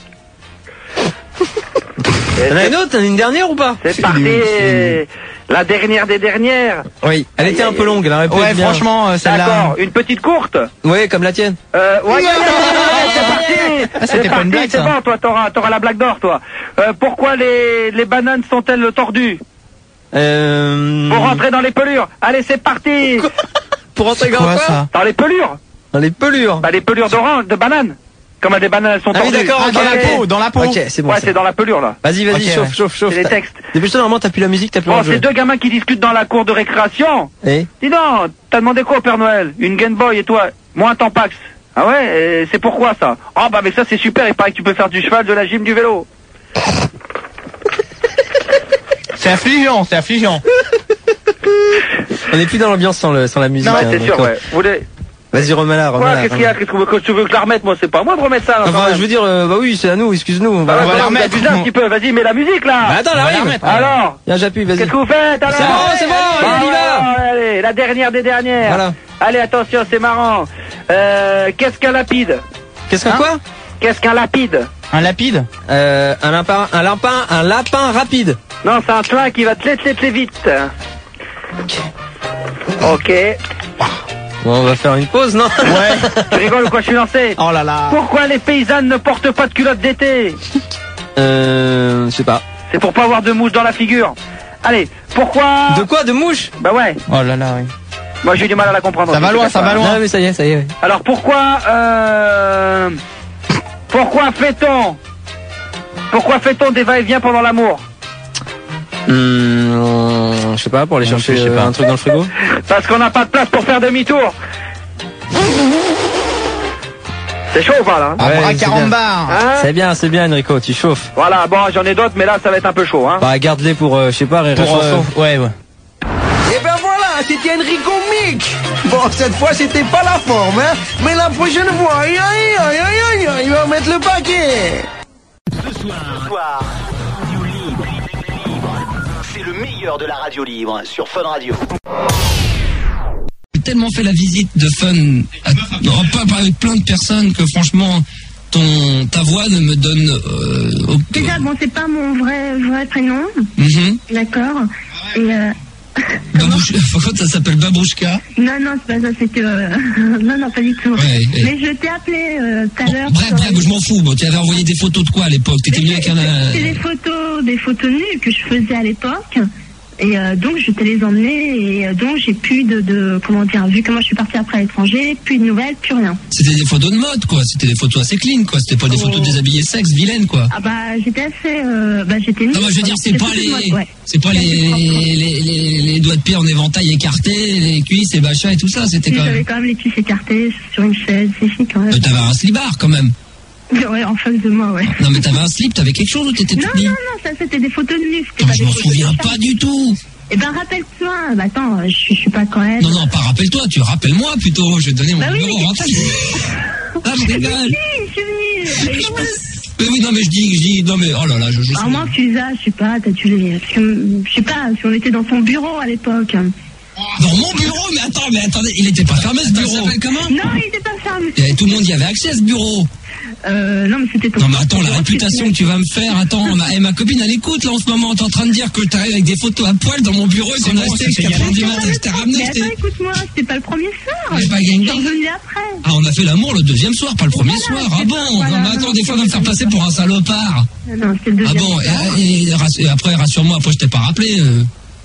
T'en as une autre, une dernière ou pas? C'est parti. La dernière des dernières. Oui, elle était un peu longue, elle aurait pu Ouais, être bien. franchement, euh, celle-là. D'accord, une petite courte. Ouais, comme la tienne. Euh, ouais, ouais, ouais, ouais, c'est parti. Ah, c'était C'est pas une parti, blague, c'est ça. bon, toi, t'auras, t'auras la blague d'or, toi. Euh, pourquoi les, les bananes sont-elles tordues? Euh... Pour rentrer dans les pelures. Allez, c'est parti. Pour rentrer C'est dans quoi, quoi ça? Dans les pelures. Dans les pelures. Bah, les pelures d'orange, de bananes. Comme des bananes, elles sont Ah oui, tordues. d'accord, Ah, dans la Allez. peau, dans la peau. Ok, c'est bon. Ouais, ça. c'est dans la pelure, là. Vas-y, vas-y, Ok, chauffe, ouais. chauffe, chauffe. C'est les T'as- textes. Dépêche-toi, normalement, t'as plus la musique, t'as plus Bon, le jeu. c'est deux gamins qui discutent dans la cour de récréation. Et Dis donc, t'as demandé quoi au Père Noël? Une Game Boy et toi? Moi un Tampax. Ah ouais, et c'est pourquoi ça? Ah bah mais ça c'est super, il paraît que tu peux faire du cheval, de la gym, du vélo. C'est affligeant, c'est affligeant. on est plus dans l'ambiance sans, le, sans la musique. Non, ouais, hein, c'est donc, sûr, euh, ouais. Vous voulez... Vas-y, remets-la, Quoi, remets-la. qu'est-ce qu'il y a? Qu'est-ce que, que tu veux que je la remette? Moi, c'est pas à moi de remettre ça. là, quand Enfin, même. je veux dire, euh, bah oui, c'est à nous, excuse-nous. On va, Ah ouais, on va bah, la vous remettre. abusez un petit peu, vas-y, mets la musique là. Bah attends, elle On va la arrive. remettre. Alors, Viens, j'appuie, vas-y. qu'est-ce que vous faites alors? C'est bon, c'est bon, Bon, on y va. Allez, la dernière des dernières. Voilà. Allez, attention, c'est marrant. Euh, qu'est-ce qu'un lapide? Qu'est-ce que Hein quoi? Qu'est-ce qu'un lapide? Un lapide. Euh, un lapin, un lapin, un lapin rapide. Non, c'est un train qui va très très très vite. Ok. Bon, on va faire une pause, non? Ouais. Tu rigoles ou quoi? Je suis lancé. Oh là là. Pourquoi les paysannes ne portent pas de culottes d'été? Euh, je sais pas. C'est pour pas avoir de mouche dans la figure. Allez, pourquoi? De quoi? De mouche? Bah ouais. Oh là là, oui. Moi j'ai eu du mal à la comprendre. Ça aussi, va je loin, sais ça pas. va loin. Non, mais ça y est, ça y est. ouais. Alors pourquoi euh... Pourquoi fait-on Pourquoi fait-on des va-et-vient pendant l'amour? Hum, je sais pas, pour aller Non, chercher je sais euh, pas. un truc dans le frigo. Parce qu'on n'a pas de place pour faire demi-tour. C'est chaud ou pas là? Ah, Ouais, bras c'est carambar. Hein? C'est bien, c'est bien, Enrico, tu chauffes. Voilà, bon j'en ai d'autres mais là ça va être un peu chaud hein. Bah, garde-les pour, euh, je sais pas, rire Pour, euh, chanson. ouais, ouais. Et ben voilà, c'était Enrico Mic. Bon, cette fois, c'était pas la forme, hein. Mais la prochaine fois, aïe, aïe, aïe, aïe, aïe, il va mettre le paquet. Ce soir, Radio Libre. C'est le meilleur de la radio libre sur Fun Radio. J'ai tellement fait la visite de Fun, à, non, pas avec plein de personnes, que franchement, ton, ta voix ne me donne... Euh, au- Déjà, bon, c'est pas mon vrai, vrai prénom. Mhm. D'accord. Et euh... Babouche- Pourquoi ça s'appelle Babouchka? Non, non, c'est pas ça, c'était... Euh... non, non, pas du tout. Ouais, ouais. Mais je t'ai appelé euh, tout à l'heure. Bref, sur- bref, je m'en fous. Bon, tu avais envoyé des photos de quoi à l'époque? T'étais venu avec un... euh, C'est des photos, des photos nues que je faisais à l'époque. Et euh, donc, je te les emmenais. Et euh, donc, j'ai plus de, de... Comment dire, vu que moi, je suis partie après à l'étranger, plus de nouvelles, plus rien. C'était des photos de mode, quoi. C'était des photos assez clean, quoi. C'était pas des photos déshabillées sexe, vilaines, quoi. Ah bah, j'étais assez... Euh, bah, j'étais nue. Non, moi, je veux dire, c'est C'était pas photos de les, mode, ouais. c'est pas les, les, les, les doigts de pied en éventail écartés, les cuisses et machin et tout ça. C'était Si, quand j'avais même. quand même les cuisses écartées sur une chaise, ici, quand même. Euh, T'avais un slibard, quand même. Ouais, en face de moi, ouais. Non, mais t'avais un slip, t'avais quelque chose ou t'étais Non, toute non, nue? non, ça c'était des photos de nus. c'était Non, pas je des m'en photos souviens de pas ça. du tout. Eh ben, rappelle-toi. Bah, attends, je, je suis pas quand même. Non, non, pas rappelle-toi, tu rappelles-moi plutôt. Je vais te donner mon Bah oui, numéro, mais- rappelle. Ah, je rigole. Si, je suis venue. Mais comment- Mais oui, non, mais je dis, je dis, non, mais oh là là, je, je À moins que tu les as, je sais pas, t'as dû les. Parce que, je sais pas, si on était dans son bureau à l'époque. Dans mon bureau, mais attends, mais attendez, il était pas fermé ce bureau. Ça s'appelle comment? Non, il était pas fermé. Et tout le monde y avait accès à ce bureau. Euh, non, mais c'était ton. Non, mais attends, la réputation que tu vas me faire, attends, ma, et ma copine, elle écoute, là, en ce moment, t'es en train de dire que t'arrives avec des photos à poil dans mon bureau et qu'on a resté jusqu'à quatre heures du matin, que t'as ramené, Mais c'était... attends, écoute-moi, c'était pas le premier soir. Mais pas Je gang suis gang. revenue après. Ah, on a fait l'amour le deuxième soir, pas le premier soir. Ah bon? voilà, Non, mais attends, non, des fois, on va me faire passer pour un salopard. Non, c'était le Ah deuxième bon? soir. Et, et- et rass- et après, rassure-moi, après, je t'ai pas rappelé. euh.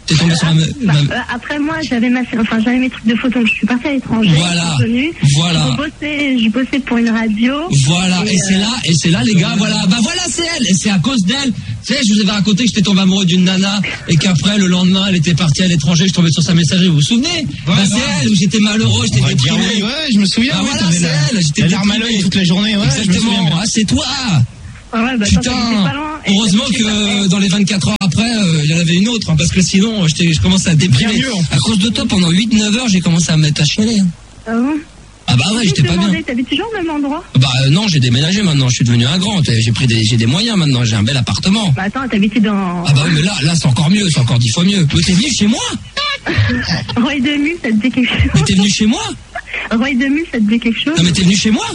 T'es tombé sur la me- Bah, ma- euh, après moi, j'avais ma, enfin j'avais mes trucs de photos. Je suis partie à l'étranger. Voilà. Je suis venue, Voilà. Je bossais, je bossais pour une radio. Voilà, et, Et, c'est euh, là, et c'est là, les gars, voilà, bah voilà, c'est elle, et c'est à cause d'elle. Tu sais, je vous avais raconté que j'étais tombé amoureux d'une nana, et qu'après, le lendemain, elle était partie à l'étranger, je tombais sur sa messagerie, vous vous souvenez? Bah, c'est elle, où j'étais malheureux, j'étais On va dire déprimé. oui, ouais, je me souviens, Bah ouais, voilà, t'avais c'est la- elle, j'étais la larme à déprimé. l'œil toute la journée, ouais, je me souviens Exactement, bien. ah, c'est toi. Ah ouais, bah, attends, Putain, t'habitais pas loin. Et heureusement j'habitais pas loin. que dans les vingt-quatre heures après, euh, il y en avait une autre, hein, parce que sinon, j'étais- je commençais à déprimer. Bien mieux, en plus. À cause de toi, pendant huit neuf heures, j'ai commencé à me mettre à chialer. hein. Ah bon? Ah bah ouais, Je j'étais me pas bien. demandais, t'habites toujours au même endroit? Bah euh, non, j'ai déménagé maintenant, je suis devenu un grand, j'ai pris des, j'ai des moyens maintenant, j'ai un bel appartement. Bah attends, t'habitais dans. Ah bah oui, mais là, là c'est encore mieux, c'est encore dix fois mieux. Mais t'es venu chez moi? Roy de Mule, ça te dit quelque chose? Mais t'es venu chez moi? Roy de Mule, ça te dit quelque chose? Non mais t'es venu chez moi?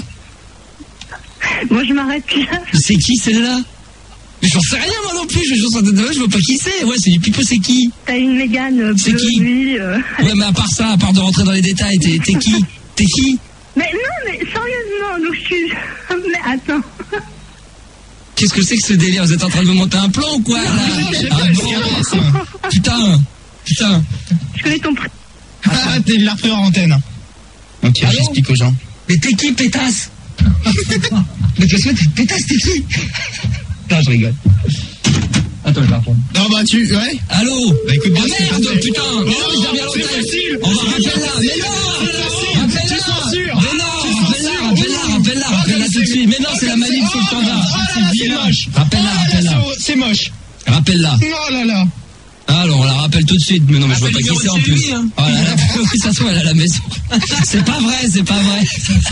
Moi je m'arrête là. C'est qui celle-là? Mais j'en sais rien moi non plus, je, je, je vois pas qui c'est. Ouais, c'est du pipeau, c'est qui? T'as une Mégane euh, C'est bleue qui? nuit, euh. Ouais, mais à part ça, à part de rentrer dans les détails, t'es t'es qui? T'es qui? Mais non, mais sérieusement, donc je suis. Mais attends. Qu'est-ce que c'est que ce délire? Vous êtes en train de me monter un plan ou quoi là? Ah bon? Putain, putain. Je connais ton prénom. Ah, t'es de la repris en antenne. Ok, Allô j'explique aux gens. Mais t'es qui, pétasse? Mais qu'est-ce que t'es pétasse, t'es qui? Non, je rigole. Attends, je vais répondre. Non, bah, tu, ouais. Allô? Bah, écoute bien, Oh c'est merde, facile. putain! Mais non, mais je reviens c'est longtemps. facile. On va rappeler là, mais non! Rappelle-la! Mais non, rappelle-la, rappelle-la, rappelle-la, rappelle-la tout de suite. Mais non, c'est la manip sur le standard. C'est moche. Rappelle-la, rappelle-la. C'est moche. Rappelle-la. Oh là là. Ah, alors on la rappelle tout de suite, mais non, mais je vois pas qui c'est en plus. hein. Oh là là, oui, ça se voit, elle est à la maison. C'est pas vrai, c'est pas vrai.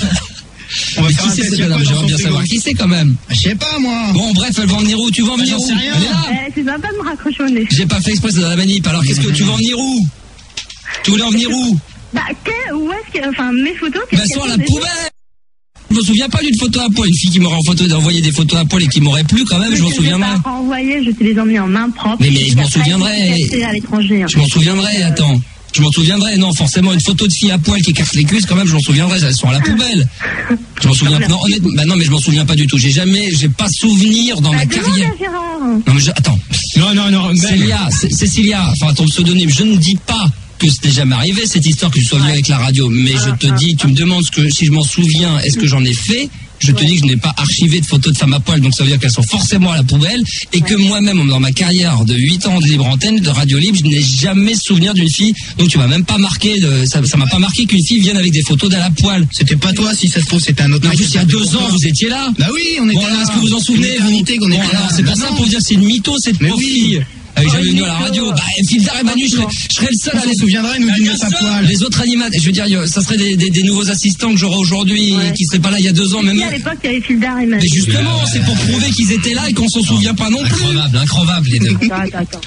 On va Mais faire qui un c'est test, cette y a dame? quoi dans J'aimerais son bien frigo? savoir qui c'est quand même. Je sais pas, moi. Bon, bref, elle va en venir où? Tu vas en venir J'en où? sais rien. Elle est là? Eh, c'est sympa de me raccrocher au nez. J'ai pas fait exprès, c'est dans la manip. Alors qu'est-ce que tu veux en venir où? Tu voulais en venir où? Bah, que, où est-ce que. Enfin, mes photos, Bah, qu'est-ce sur qu'elles la sont déjà poubelle! Je me souviens pas d'une photo à poil. Une fille qui m'aurait en photo d'envoyer des photos à poil et qui m'aurait plu quand même, je m'en Je souviendrai. t'ai pas renvoyé, je te les ai emmenés en main propre. Mais- mais je m'en Après, souviendrai. c'est à l'étranger. hein. Je m'en souviendrai, attends. Je m'en souviendrai, non, forcément, une photo de fille à poil qui écarte les cuisses, quand même, je m'en souviendrai, elles sont à la poubelle. Je m'en souviens pas, non, honnêtement, bah non, mais je m'en souviens pas du tout. J'ai jamais, j'ai pas souvenir dans Bah, ma demande carrière. à Gérard. Non, mais je- attends. Non, non, non. Célia, C- Cécilia, enfin, ton pseudonyme, je ne dis pas que ce n'est jamais arrivé, cette histoire, que tu sois venu avec la radio, mais je te dis, tu me demandes ce que, si je m'en souviens, est-ce que j'en ai fait? Je te dis que je n'ai pas archivé de photos de femmes à poil, donc ça veut dire qu'elles sont forcément à la poubelle, et que moi-même, dans ma carrière de huit ans de libre antenne, de radio libre, je n'ai jamais souvenir d'une fille, donc tu m'as même pas marqué, de, ça, ça m'a pas marqué qu'une fille vienne avec des photos d'à la poil. C'était pas toi, si ça se trouve, c'était un autre En mec. plus, il y a deux ans, vous étiez là. Bah oui, on était Bon, alors, là. est-ce que vous en souvenez, Une vous? éternité qu'on Bon, était là. alors, c'est pour ça, pour dire, c'est une mytho, cette Mais pauvre oui. fille. Ah oui, j'avais Oh, venu à la mytho. radio. Bah, Phildar et Manu, je serais, je serais le seul On à s'en les souviendra, nous, d'une de sa poil. Les autres animateurs, je veux dire, il y a- ça serait des, des, des nouveaux assistants que j'aurai aujourd'hui, Ouais. qui seraient pas là il y a deux ans, même. Si, à l'époque, il y avait Phildar et Manu. Mais justement, c'est pour prouver qu'ils étaient là et qu'on s'en souvient pas non plus. Incroyable, incroyable, les deux. Attends, attends, attends.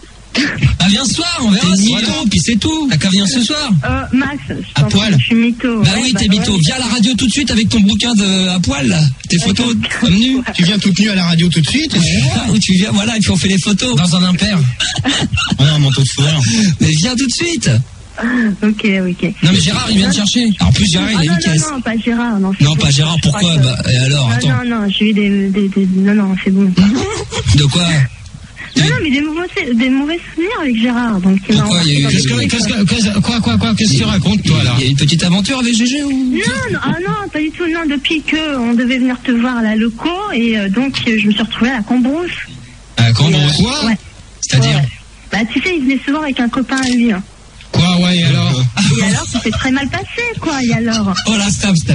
Ah, viens ce soir, on verra. T'es mytho, puis c'est tout. T'as qu'à venir ce soir. Euh, Max, je À t'en prie, poil. je suis mytho. Bah ouais, oui, bah t'es mytho. ouais. Viens à la radio tout de suite avec ton bouquin de à poil, là. Tes photos, comme nu. Tu viens toute nue à la radio tout de suite. Ou tu viens, voilà, et puis on fait les photos. Dans un impair. On a un manteau de fourrure. Mais viens tout de suite. Ok, ok. Non, mais Gérard, il vient te chercher. En plus, Gérard, il Ah a non, une caisse. non, non, pas Gérard. Non, c'est Non, bon. pas Gérard, Je pourquoi? crois que- Bah, et alors, non, attends. non, non, j'ai eu des, des, des- Non, non, c'est bon. De quoi? Non, non, mais des mauvais, des mauvais souvenirs avec Gérard. Donc, il m'a Pourquoi? Il y a eu- embarqué Qu'est-ce dans que- des qu'est-ce trucs. que- qu'est-ce- Quoi, quoi, quoi? Qu'est-ce que tu racontes, toi, là? Il y a une petite aventure avec Gégé ou? Non, non, ah non, pas du tout. Non, depuis que on devait venir te voir à la loco et euh, donc euh, je me suis retrouvée à la Cambrousse. À Cambrousse? Et, euh, Quoi? Ouais. C'est-à-dire? Ouais. Bah, tu sais, il venait souvent avec un copain à lui. Hein. Quoi, ouais, et alors? Et alors, ça s'est très mal passé, quoi. Et alors? Oh là, stop, stop.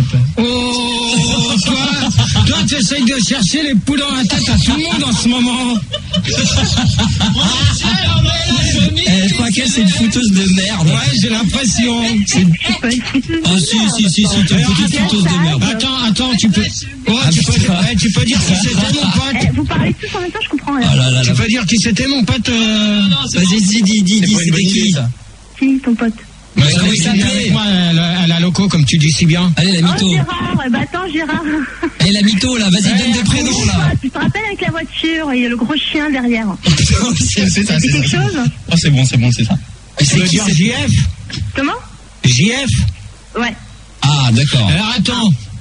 Oh, toi, toi, tu essayes de chercher les poules dans la tête à tout le monde en ce moment. Eh, je crois qu'elle, c'est une fouteuse de merde. Ouais, j'ai l'impression. C'est- Oh, si, si, si, si, t'es une petite fouteuse de merde. Attends, attends, tu peux, ouais, Ah, tu, peux putain. ouais, tu peux dire qui c'était mon pote. Eh, vous parlez tous en même temps, je comprends rien. Oh là là Tu là. peux dire qui c'était mon pote. Euh... Vas-y, dis, dis, dis, dis, c'était qui? Si, ton pote. Ouais, Ouais, comment il il est avec s'appelait? moi à la, à la loco, comme tu dis si bien. Allez, la Oh, mytho. Gérard, eh ben, attends, Gérard. Allez, la mytho, là, vas-y, donne des prénoms, là. Tu te rappelles avec la voiture, il y a le gros chien derrière. C'est c'est ça, C'est c'est quelque ça. chose? Oh, c'est bon, c'est bon, c'est ça. Et Tu c'est veux qui, dire c'est- J F? Comment? J F? Ouais. Ah, d'accord. Alors attends,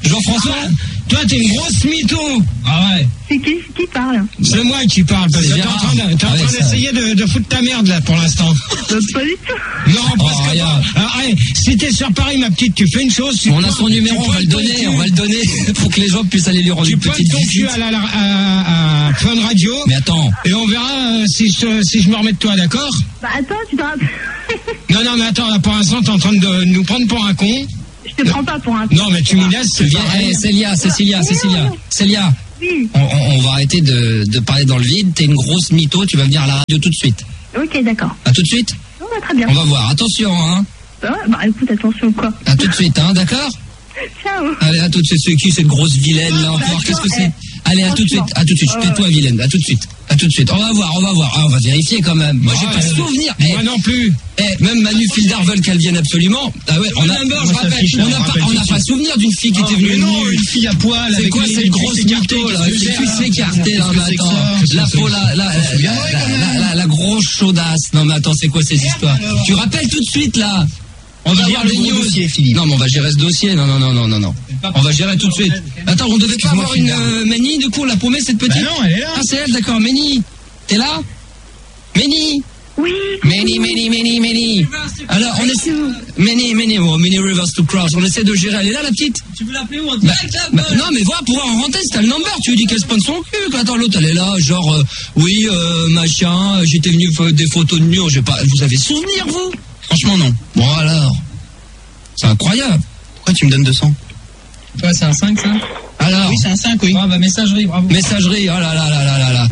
Jean-François, toi t'es une grosse mytho. Ah ouais. C'est qui qui parle? C'est moi qui parle, parce que t'es en train de- t'es en train d'essayer de, de foutre ta merde là pour l'instant. Pas du tout. Non, parce que bon, alors, allez, si t'es sur Paris, ma petite, tu fais une chose. tu On a pointes- son tu numéro, on va le pointes ton donner, cul- on va le donner pour que les gens puissent aller lui rendre Tu une pointes petite ton cul visite. à, la, à, à Fun Radio. Mais attends. Et on verra euh, si, je, si je me remets de toi, d'accord? Bah attends, tu te rappelles. Non, non, mais attends, là, pour l'instant, t'es en train de nous prendre pour un con. Je te prends pas pour un. Non, mais tu m'y laisses, c'est Viens, pareil. eh, Célia, Cécilia, Cécilia, Célia. Oui. On, on- on va arrêter de, de parler dans le vide. T'es une grosse mytho, tu vas venir à la radio tout de suite. Ok, d'accord. À tout de suite. On va très bien. On va voir. Attention, hein. Ouais, bah écoute, attention quoi. À tout de suite, hein, d'accord? Ciao. Allez, à tout de suite. C'est qui cette grosse vilaine là encore? Qu'est-ce que c'est? Allez, à tout de suite. À tout de suite. Tais-toi, vilaine. À tout de suite. À tout de suite. On va voir, on va voir. Ah, on va vérifier quand même. Moi, j'ai Ouais, pas de euh, souvenir. moi non plus. Eh, même Manu Fildar veulent qu'elle vienne absolument. Ah ouais, on a, Number, on je a pas, rappelle, je on a me pas, rappelle on tout a de pas suite. souvenir d'une fille qui Oh, était venue mais non, nue. une fille à poil C'est avec quoi les- cette les grosse cuisses écartées, mytho là? qu'est-ce que Les c'est, cuisses là? écartées là, Qu'est-ce mais que c'est que attends. ça? Qu'est-ce La que c'est peau, que la, ça? la, Faut bien la, voir, quand la, même. la, la grosse chaudasse. Non mais attends, c'est quoi ces histoires? Tu rappelles tout de suite là. On va Il voir gère des le gros news. dossier, Philippe. Non mais on va gérer ce dossier. Non non non non non non. On va gérer tout de suite. Attends, on devait pas Excuse-moi, avoir une Fildar. euh, Ménie du coup, on l'a paumée cette petite. Bah non, elle est là. Ah c'est elle, d'accord. Ménie, t'es là? Ménie. Oui. Many, many, many, many. Alors, on essaie. Many, many, oh, many rivers to cross. On essaie de gérer. Elle est là, la petite? Tu veux l'appeler où en Bah, direct là bah, non, mais voilà, pour en rentrer, c'est le number. Tu lui dis qu'elle se prenne son cul. Quoi. Attends, l'autre, elle est là, genre, euh, oui, euh, machin, j'étais venu faire des photos de nu. J'ai pas. Vous avez souvenir, vous? Franchement, non. Bon, alors. C'est incroyable. Pourquoi tu me donnes deux cents? Toi, c'est un cinq, ça? Alors. Oui, c'est un cinq, oui. Ah, bah, messagerie, bravo. Messagerie, oh là là là là là là.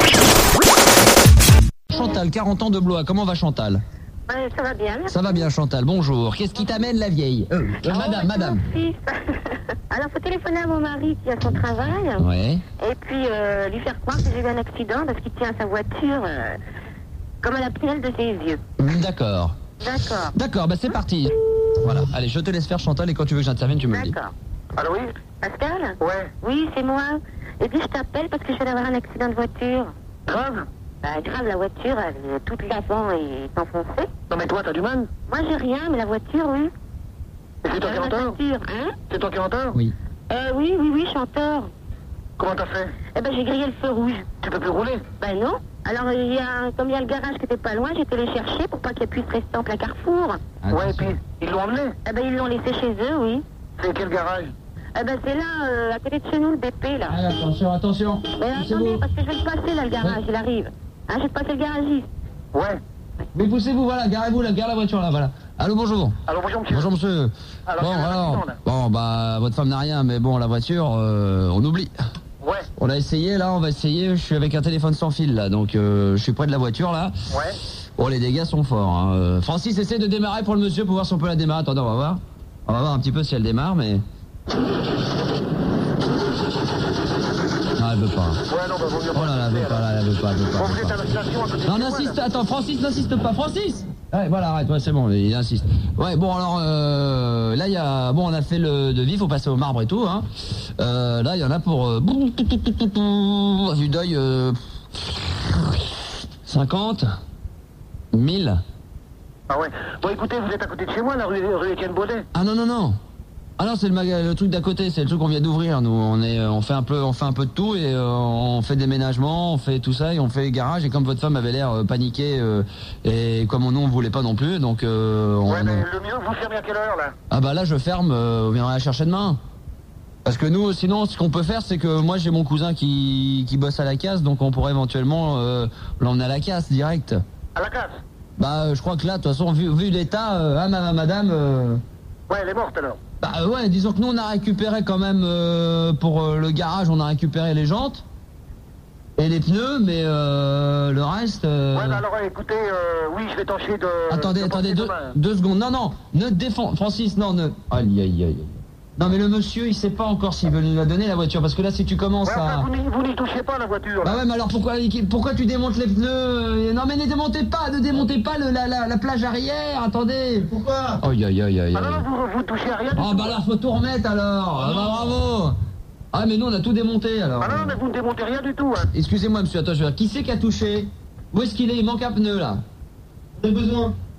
Chantal, quarante ans de Blois. Comment va Chantal? Ouais, ça va bien. merci. Ça va bien, Chantal. Bonjour. Qu'est-ce qui t'amène, la vieille? euh, euh, Oh, Madame, bah, madame. c'est mon fils. Alors, faut téléphoner à mon mari qui a son travail. Ouais. Et puis, euh, lui faire croire que j'ai eu un accident parce qu'il tient sa voiture euh, comme à la prunelle de ses yeux. Mm, D'accord. D'accord. D'accord, bah c'est parti. Voilà. Allez, je te laisse faire, Chantal, et quand tu veux que j'intervienne, tu me le dis. D'accord. Allô, oui? Pascal? Ouais. Oui, c'est moi. Et puis, je t'appelle parce que je viens d'avoir un accident de voiture. Grave? Bah, grave, la voiture, elle, toute l'avant est enfoncée. Non, mais toi, t'as du mal? Moi, j'ai rien, mais la voiture, oui. Et c'est toi qui es Euh, en la tort? voiture, hein? C'est toi qui es en tort? Oui. Euh, oui, oui, oui, chanteur. Comment t'as fait? Eh ben, j'ai grillé le feu rouge. Tu peux plus rouler? Ben non. Alors, il y a, comme il y a le garage qui était pas loin, j'ai été les chercher pour pas qu'elle puisse rester en plein carrefour. Ouais, et puis, ils l'ont emmené? Eh ben, ils l'ont laissé chez eux, oui. C'est quel garage? Eh ben, c'est là, euh, à côté de chez nous, le B P, là. Ah, attention, attention. Mais attendez, parce que je vais le passer, là, le garage, il arrive. Hein, je vais te passer le garagiste. Ouais. Mais poussez-vous, voilà, garez-vous, là, gare la voiture, là, voilà. Allô, bonjour. Allô, bonjour, monsieur. Bonjour, monsieur. Alors, bon, c'est un alors. accident, là. Bon, bah, votre femme n'a rien, mais bon, la voiture, euh, on oublie. Ouais. On a essayé, là, on va essayer. Je suis avec un téléphone sans fil, là, donc euh, je suis près de la voiture, là. Ouais. Bon, les dégâts sont forts. Hein. Euh, Francis, essaie de démarrer pour le monsieur pour voir si on peut la démarrer. Attendez, on va voir. On va voir un petit peu si elle démarre, mais. Non, elle veut pas. Ouais, non, bah, vaut mieux Oh là là, elle veut pas, là, elle veut pas, elle veut pas. Bon, elle vous veut êtes pas. à la station à côté de Non, chez moi, n'insiste, là. attends, Francis, n'insiste pas, Francis. Ouais, voilà, arrête, ouais, c'est bon, il insiste. Ouais, bon, alors, euh, là, il y a, bon, on a fait le devis, faut passer au marbre et tout, hein. Euh, là, il y en a pour, euh, à vue d'œil, euh, cinquante, mille. Ah ouais. Bon, écoutez, vous êtes à côté de chez moi, la rue, rue Étienne Baudet. Ah non, non, non. Ah non, c'est le, maga- le truc d'à côté, c'est le truc qu'on vient d'ouvrir. Nous, on est, on fait un peu, on fait un peu de tout et euh, on fait déménagement, on fait tout ça et on fait garage. Et comme votre femme avait l'air euh, paniquée euh, et comme nous on voulait pas non plus, donc euh, on. Ouais, mais le mieux, vous fermez à quelle heure, là? Ah bah là, je ferme. Euh, vous viendrez la chercher demain. Parce que nous, sinon, ce qu'on peut faire, c'est que moi j'ai mon cousin qui, qui bosse à la casse, donc on pourrait éventuellement euh, l'emmener à la casse direct. À la casse? Bah, euh, je crois que là, de toute façon, vu, vu l'état, euh, hein, ma- madame. euh, Ouais, elle est morte, alors. Bah euh, ouais, disons que nous on a récupéré quand même euh, pour euh, le garage, on a récupéré les jantes et les pneus, mais euh, le reste. euh, Ouais, bah alors, écoutez, euh, oui, je vais tâcher de... Attendez, de attendez passer deux, demain. deux secondes. Non, non, ne te défends, Francis, non, ne. Aïe, aïe, aïe. Non, mais le monsieur, il sait pas encore s'il veut nous la donner la voiture, parce que là, si tu commences Ouais, à. enfin, vous n'y- vous n'y touchez pas, la voiture, là. Bah ouais, mais alors pourquoi, pourquoi tu démontes les pneus euh, Non, mais ne démontez pas, ne démontez pas le, la, la, la plage arrière, attendez. Pourquoi? Aïe, aïe, aïe, aïe. Ah non, non, vous, vous touchez à rien du Oh tout. bah alors faut tout remettre alors. Ah bah bravo. Ah mais nous on a tout démonté alors. Ah non, non, mais vous ne démontez rien du tout, hein. Excusez-moi monsieur, attends je vais voir. Qui c'est qui a touché? Où est-ce qu'il est? Il manque un pneu là. Vous avez besoin?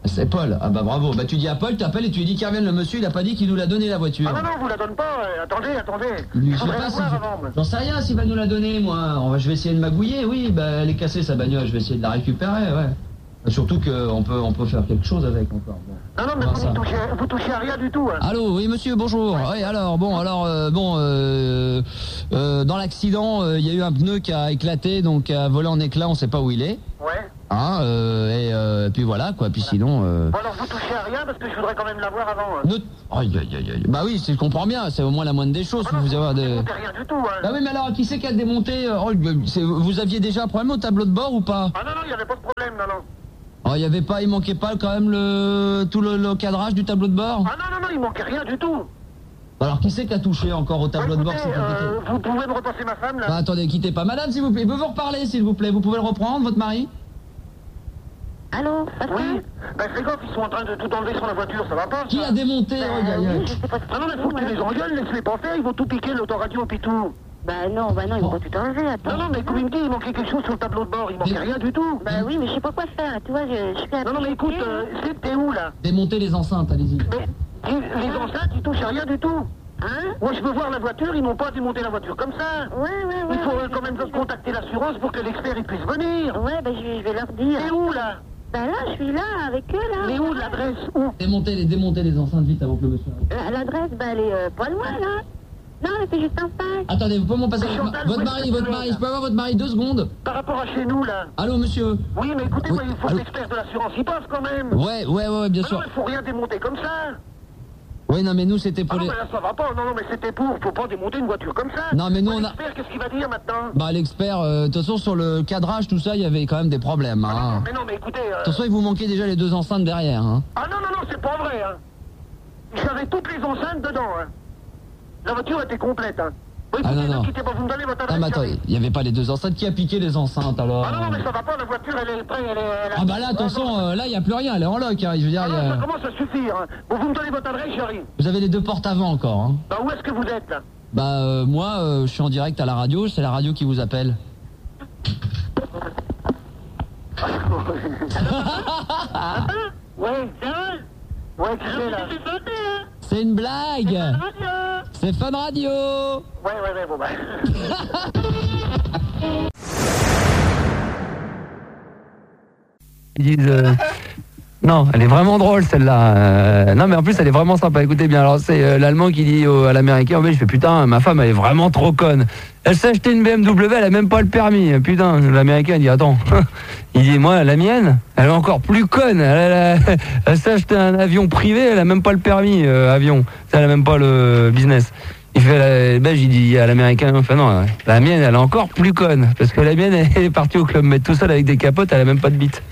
C'est Paul. Ah bah bravo. Bah tu dis à Paul, t'appelles et tu lui dis qu'il revienne. Le monsieur, il a pas dit qu'il nous l'a donné la voiture. Ah non, non, vous la donne pas. euh, Attendez, attendez. Je Je sais voudrais pas la si- voir avant. moi. J'en sais rien s'il va nous la donner, moi. On va, je vais essayer de magouiller, oui. Bah elle est cassée sa bagnole, je vais essayer de la récupérer, ouais. Surtout qu'on peut, on peut faire quelque chose avec encore. Bon. Non, non, mais vous, n'y touchez, vous touchez à rien du tout. Hein. Allô, oui monsieur, bonjour. Oui, alors bon, alors euh, bon, euh, euh, dans l'accident, euh, il y a eu un pneu qui a éclaté, donc qui a volé en éclats, on sait pas où il est. Ouais. Hein, euh, et euh, puis voilà quoi. Puis sinon. Euh... Bon, alors vous touchez à rien parce que je voudrais quand même la voir avant. hein. Ne... Aïe, aïe, aïe, aïe. Bah oui, je comprends bien. C'est au moins la moindre des choses. Ah non, vous avoir des. Vous démontez rien du tout. Hein. Bah oui, mais alors qui c'est qui a démonté euh, oh, c'est- Vous aviez déjà un problème au tableau de bord ou pas? Ah non, non, il n'y avait pas de problème, non, non. Oh, il y avait pas, il manquait pas quand même le tout le, le cadrage du tableau de bord? Ah non, non, non, il manquait rien du tout. Alors qui c'est qui a touché encore au tableau de bord? C'est compliqué. Euh, vous pouvez me repasser ma femme, là Bah, attendez, quittez pas. Madame, s'il vous plaît, il peut vous reparler, s'il vous plaît. Vous pouvez le reprendre, votre mari? Allô, Oui. Ben fais gaffe, ils sont en train de tout enlever sur la voiture, ça va pas? Qui a démonté? Aïe, aïe, aïe. Ah non, mais faut que tu les engueules, laisse-les pas faire, ils vont tout piquer, l'autoradio et tout. Bah non, bah non, ils vont pas tout enlever, attends. Non, non, mais comme il me dit, il manquait quelque chose sur le tableau de bord, il manquait rien du tout. Bah oui, mais je sais pas quoi faire, tu vois, je, je suis à Non, non, mais écoute, euh, c'est t'es où, là? Démonter les enceintes, allez-y. Mais les les enceintes, ils touchent à rien du tout. Hein? Moi, je veux voir la voiture, ils n'ont pas démonté la voiture comme ça. Ouais, ouais, ouais. Il faut ouais, euh, quand même contacter l'assurance pour que l'expert il puisse venir. Ouais, bah je, je vais leur dire. T'es où, là? Bah là, je suis là, avec eux, là. Mais où, l'adresse? Où? Démonter les, démonter les enceintes vite avant que le monsieur arrive. Euh, L'adresse, bah elle est euh, pas loin, là. Non, mais c'est juste en face. Attendez, vous pouvez m'en passer Mais votre, Chantal, votre où est-ce mari, que votre tu es, mari, là je peux avoir votre mari deux secondes? Par rapport à chez nous, là. Allô, monsieur? Oui, mais écoutez-moi, Oui, il faut allô que l'expert de l'assurance y passe quand même. Ouais, ouais, ouais, bien Mais sûr. non, il faut rien démonter comme ça. Oui, non, mais nous, c'était Ah pour non, les... mais là, ça va pas. Non, non, mais c'était pour. Faut pas démonter une voiture comme ça. Non, mais nous, Ouais, on a- l'expert, qu'est-ce qu'il va dire maintenant? Bah, l'expert, euh, de toute façon, sur le cadrage, tout ça, il y avait quand même des problèmes, hein. Mais non, mais écoutez. De euh, toute façon, il vous manquait déjà les deux enceintes derrière, hein. Ah non, non, non, c'est pas vrai, hein. J'avais toutes les enceintes dedans, hein. La voiture était complète, hein. Oui, Ah, non, écoutez, non. ne quittez pas, vous me donnez votre Ah, adresse. mais attends, j'arrive. il n'y avait pas les deux enceintes. Qui a piqué les enceintes, alors? Ah non, non, mais ça va pas, la voiture, elle est prête, elle est... elle a- Ah bah là, attention, euh, là, il n'y a plus rien, elle est en lock, hein. Je veux dire, Ah il y non, a- ça commence à suffire, hein. Bon, vous me donnez votre adresse, j'arrive. vous avez les deux portes avant encore, hein. Bah, où est-ce que vous êtes, là? Bah, euh, moi, euh, je suis en direct à la radio, c'est la radio qui vous appelle. Ouais, c'est vrai? Ouais, qui c'est, là? C'est une blague! C'est Fun Radio! Ouais, ouais, ouais, bon, bah... Ils disent, euh, non, elle est vraiment drôle celle-là. Euh, non mais en plus elle est vraiment sympa. Écoutez bien, alors c'est euh, l'allemand qui dit au- à l'américain, oh, mais je fais putain, ma femme elle est vraiment trop conne. Elle s'est acheté une B M W, elle a même pas le permis. Putain, l'américain dit attends. Il dit moi la mienne, elle est encore plus conne. Elle, elle, elle, elle s'est acheté un avion privé, elle a même pas le permis euh, avion. Elle a même pas le business. Il fait la, le belge, il dit à l'américain, enfin non, la mienne elle est encore plus conne parce que la mienne elle est partie au club med tout seul avec des capotes, elle a même pas de bite.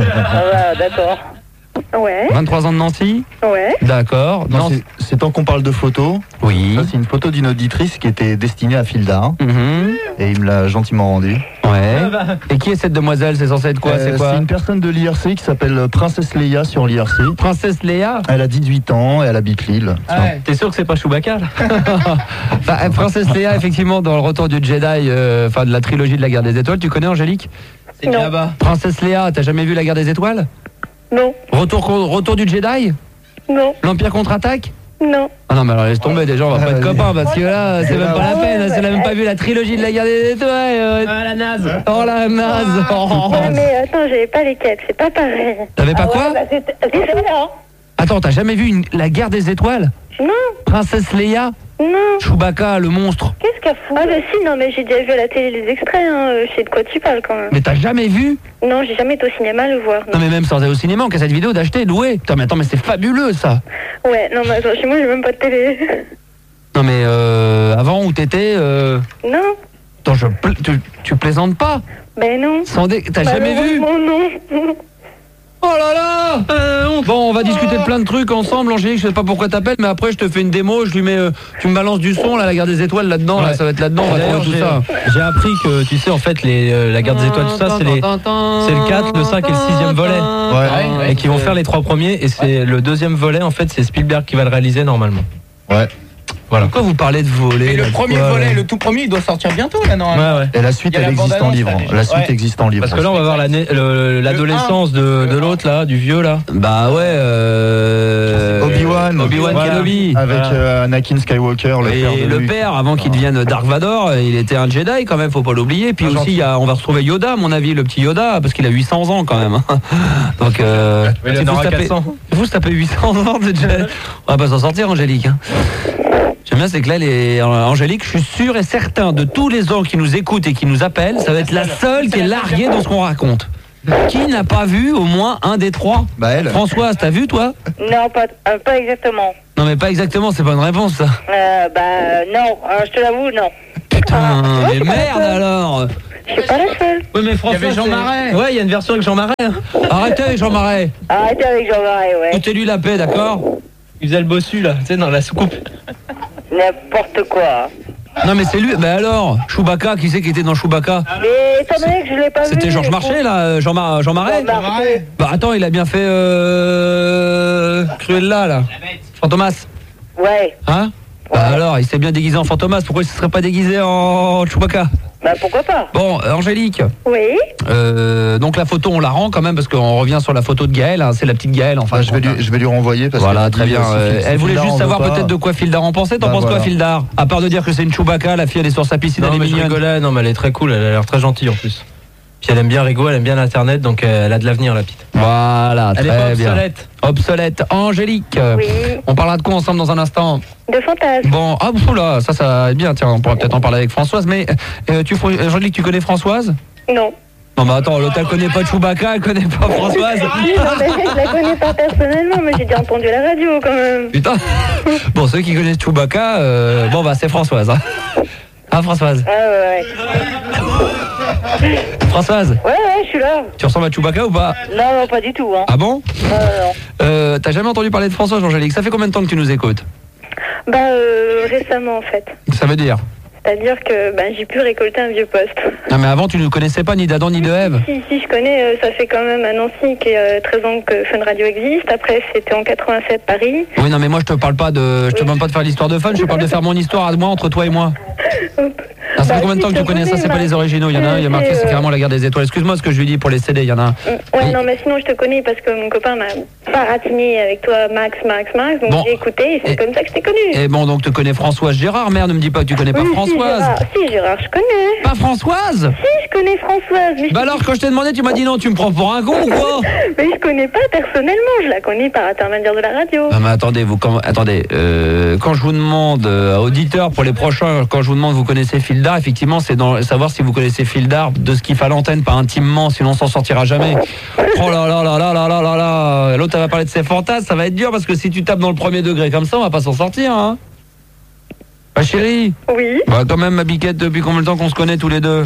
Ah, d'accord. Ouais. vingt-trois ans de Nancy. Ouais. D'accord. Non, c'est- c'est tant qu'on parle de photos. Oui. Ça, c'est une photo d'une auditrice qui était destinée à Filda. Mhm. Et il me l'a gentiment rendue. Ouais. Et qui est cette demoiselle? C'est censé être quoi? Euh, C'est quoi? C'est une personne de l'I R C qui s'appelle Princesse Leia sur l'I R C. Princesse Léa. Elle a dix-huit ans et elle habite Lille. Ouais. T'es sûr que c'est pas Chewbacca là? Enfin, euh, Princesse Léa, effectivement, dans le retour du Jedi, euh, enfin de la trilogie de la Guerre des Étoiles, tu connais Angélique? C'est là-bas. Princesse Léa, t'as jamais vu la Guerre des Étoiles? Non. Retour, con- retour du Jedi? Non. L'Empire contre-attaque? Non. Ah non, mais alors laisse tomber, déjà, on va pas être copains parce que là, c'est même pas la peine, là, c'est même pas vu la trilogie de la Guerre des Étoiles. euh. Ah, la naze. Oh la naze. Oh. Ouais, mais attends, j'avais pas les quêtes, c'est pas pareil. T'avais pas quoi? bah, c'est c'est ça, là. Attends, t'as jamais vu une- la Guerre des Étoiles? Non. Princesse Léa? Non. Chewbacca, le monstre. Qu'est-ce qu'elle fout? Ah, bah si, non, mais j'ai déjà vu à la télé les extraits, hein. euh, Je sais de quoi tu parles quand même. Mais t'as jamais vu? Non, j'ai jamais été au cinéma le voir. Non mais même sans aller au cinéma, on casse cette vidéo d'acheter, de louer. Putain mais attends mais c'est fabuleux ça. Ouais, non, mais attends, chez moi j'ai même pas de télé. Non mais euh, avant où t'étais euh... Non. Attends, je pla- tu, tu plaisantes pas? Ben non. Sans dé- T'as jamais vu? Malheureusement, non. Oh là là euh, Bon on va discuter de plein de trucs ensemble Angélique, je sais pas pourquoi t'appelles mais après je te fais une démo, je lui mets euh, tu me balances du son là, la Guerre des Étoiles là-dedans, là, ça va être là-dedans, on va D'ailleurs, trouver tout j'ai- ça. J'ai appris que, tu sais, en fait, les, euh, la Guerre des Étoiles, tout ça, c'est les, c'est le quatre, le cinq et le sixième volet. Ouais. Et qui vont faire les trois premiers. Et c'est le deuxième volet, en fait, c'est Spielberg qui va le réaliser normalement. Ouais. Voilà. Pourquoi vous parlez de voler Mais le là, premier quoi, volet, là le tout premier, il doit sortir bientôt là, normalement. Ouais, ouais. Et la suite, Il y a elle la existe en bande-annonce, livre. là, déjà. La suite Ouais. existe en livre. Parce que là, on va voir la, le- l'adolescence de, de l'autre, là, du vieux, là. Bah ouais, euh... Obi-Wan, Obi-Wan Voilà. Kenobi. Avec Voilà. euh, Anakin Skywalker, le Et père de le Luke. père, avant qu'il devienne Dark Vador, il était un Jedi quand même, faut pas l'oublier. Puis Ah, aussi, gentil. il y a, on va retrouver Yoda, à mon avis, le petit Yoda, parce qu'il a huit cents ans quand même. Donc, euh, Mais il si en vous aura tapez- quatre cents. vous se tapez huit cents ans de Jedi, on va pas s'en sortir, Angélique. Hein. J'aime bien, c'est que là, les... Angélique, je suis sûr et certain de tous les gens qui nous écoutent et qui nous appellent, ça va être la seule qui est larguée dans ce qu'on raconte. Qui n'a pas vu au moins un des trois? Bah elle. Françoise, t'as vu toi? Non, pas, euh, pas exactement. Non mais pas exactement, c'est pas une réponse ça. Euh, bah, non, euh, je te l'avoue, non. Putain, mais merde alors. Je suis pas la seule. Oui mais Il y François, avait Jean c'est- Marais. Ouais, il y a une version avec Jean Marais. hein. Arrêtez avec Jean Marais. Arrêtez avec Jean-Marie, ouais. Foutez-lui la paix, d'accord? Il faisait le bossu, là, tu sais, dans la soucoupe. N'importe quoi. Non mais c'est lui, bah alors, Chewbacca, qui c'est qui était dans Chewbacca? Mais étant donné que je l'ai pas vu... C'était Georges Marchais là, Jean, Mar Jean Marais? Marchais. Bah attends, il a bien fait euh... Cruella là. Fantomas. Ouais. Hein? Bah alors, il s'est bien déguisé en Fantomas, pourquoi il se serait pas déguisé en Chewbacca? Bah pourquoi pas. Bon, euh, Angélique, Oui. euh, donc la photo on la rend quand même parce qu'on revient sur la photo de Gaëlle, hein, c'est la petite Gaëlle enfin. Enfin, je vais lui, je vais lui renvoyer parce Voilà, que très bien. Euh, elle voulait juste savoir peut-être de quoi Fildar en pensait. T'en Bah, penses quoi, voilà. Fildar? À part de dire que c'est une Chewbacca, la fille elle est sur sa piscine, Non, elle est mais je mignonne. rigolais, non, mais elle est très cool, elle a l'air très gentille en plus. Puis elle aime bien Rigo, elle aime bien l'internet, donc euh, elle a de l'avenir, la petite. Voilà, Elle très est pas bien. obsolète. Obsolète. Angélique, Oui. on parlera de quoi ensemble dans un instant? De fantasme. Bon, ah bon là, ça, ça va être bien. Tiens, on pourra peut-être en parler avec Françoise. Mais euh, tu, Angélique, tu connais Françoise? Non. Non, mais attends, l'autre elle connaît pas Chewbacca, elle connaît pas Françoise. Oui, non, mais je la connais pas personnellement, mais j'ai déjà entendu la radio quand même. Putain. Bon, ceux qui connaissent Chewbacca, euh, bon bah c'est Françoise. Hein, hein Françoise? Ah ouais, ouais. Françoise, Ouais, ouais, je suis là. tu ressembles à Chewbacca ou pas? Non, non, pas du tout, hein. Ah bon? Non, non, non. Euh, T'as jamais entendu parler de Françoise, Angélique? Ça fait combien de temps que tu nous écoutes? Bah, euh, récemment, en fait. Ça veut dire? C'est-à-dire que bah, j'ai pu récolter un vieux poste. Non mais avant tu ne connaissais pas ni d'Adam ni de Ève. Si, si, je connais, euh, ça fait quand même un an ci qui est euh, treize ans que Fun Radio existe. Après, c'était en quatre-vingt-sept Paris. Oui non mais moi je te parle pas de, je te demande pas de faire l'histoire de Fun, je te parle de faire mon histoire à moi entre toi et moi. Ah, ça fait Bah, combien de si, temps que je tu connais ça? connais, C'est pas bah, les originaux, il y en a un, il y a marqué, c'est, c'est euh, carrément la guerre des étoiles. Excuse-moi ce que je lui dis pour les C D, il y en a un. Ouais, non, mais sinon, je te connais parce que mon copain m'a baratiné avec toi, Max, Max, Max. Donc Bon. j'ai écouté et c'est comme ça que je t'ai connu. Et bon donc tu connais Françoise Gérard, merde ne me dis pas que tu connais pas Oui, Françoise. Si Gérard, si, Gérard, je connais. Pas Françoise? Si, je connais Françoise. Mais Bah alors quand je t'ai demandé tu m'as dit non, tu me prends pour un con ou quoi? Mais je connais pas personnellement, je la connais par intermédiaire de la radio. Non mais attendez, vous quand, attendez, euh, quand je vous demande euh, auditeurs pour les prochains, quand je vous demande vous connaissez Fildar, effectivement c'est dans savoir si vous connaissez Fildar de ce qu'il fait à l'antenne, pas intimement, sinon on s'en sortira jamais. Oh là là là là là là là là. L'autre elle va parler de ses fantasmes, ça va être dur parce que si tu tapes dans le premier degré comme ça, on va pas s'en sortir, hein. Bah chérie. Oui. Bah quand même ma biquette, depuis combien de temps qu'on se connaît tous les deux?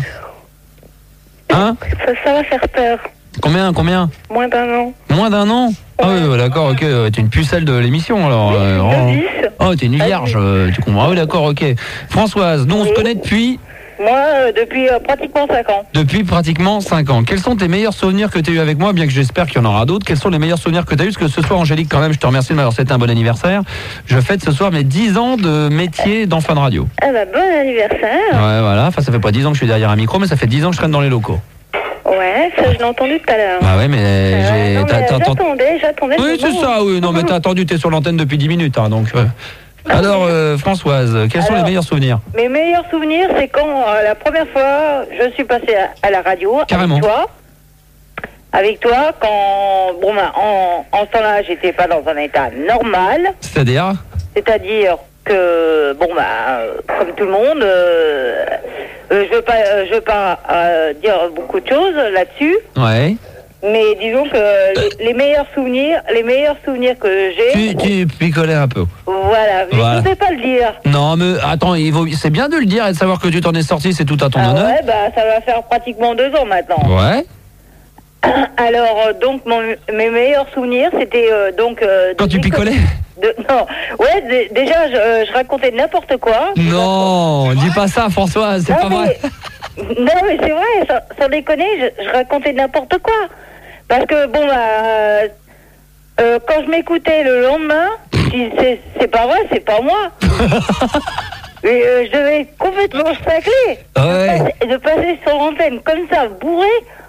Hein? Ça, ça va faire peur. Combien, combien? Moins d'un an. Moins d'un an? Ah oui, ouais, d'accord, ok, ouais, t'es une pucelle de l'émission alors. euh, oh, oh, t'es une vierge, euh, tu comprends? Ah oui, d'accord, ok. Françoise, nous on se connaît depuis Moi, euh, depuis euh, pratiquement cinq ans. depuis pratiquement cinq ans. Quels sont tes meilleurs souvenirs que tu as eu avec moi, bien que j'espère qu'il y en aura d'autres? Quels sont les meilleurs souvenirs que tu as eu? Parce que ce soir, Angélique, quand même, je te remercie de m'avoir souhaité un bon anniversaire. Je fête ce soir mes dix ans de métier dans Fun Radio. Ah bah, bon anniversaire. Ouais, voilà, enfin ça fait pas dix ans que je suis derrière un micro, mais ça fait dix ans que je traîne dans les locaux. Ouais, ça je l'ai entendu tout à l'heure. Bah ouais, mais Euh, j'ai... non, t'as- mais t'as- t'as- J'attendais, j'attendais. Oui, le c'est moment. ça, oui. Non, mais t'as attendu, t'es sur l'antenne depuis dix minutes, hein, donc... euh. Alors, euh, Françoise, quels sont les meilleurs souvenirs? Mes meilleurs souvenirs, c'est quand euh, la première fois je suis passée à, à la radio Carrément. avec toi. Avec toi, quand bon bah, en, en ce temps-là, j'étais pas dans un état normal. C'est-à-dire? C'est-à-dire que bon bah, euh, comme tout le monde, euh, euh, je veux pas, euh, je veux pas euh, dire beaucoup de choses là-dessus. Ouais. Mais disons que les, les meilleurs souvenirs, les meilleurs souvenirs que j'ai, Tu, tu picolais un peu. voilà. Mais Voilà. je ne sais pas le dire. Non, mais attends, il vaut... c'est bien de le dire et de savoir que tu t'en es sorti, c'est tout à ton Ah honneur. ouais, bah ça va faire pratiquement deux ans maintenant. Ouais. Alors euh, donc mon, mes meilleurs souvenirs, c'était euh, donc euh, Quand tu picolais? de, non, ouais, dé- déjà je, euh, je racontais n'importe quoi. Non, dis pas ça, Françoise, c'est Non, pas mais- vrai. Non mais c'est vrai, sans, sans déconner, je, je racontais n'importe quoi. Parce que bon bah, euh, euh, quand je m'écoutais le lendemain, dis, c'est, c'est pas vrai, c'est pas moi. Et euh, je devais être complètement staclé. Ouais. De, passer, de passer sur l'antenne comme ça, bourré.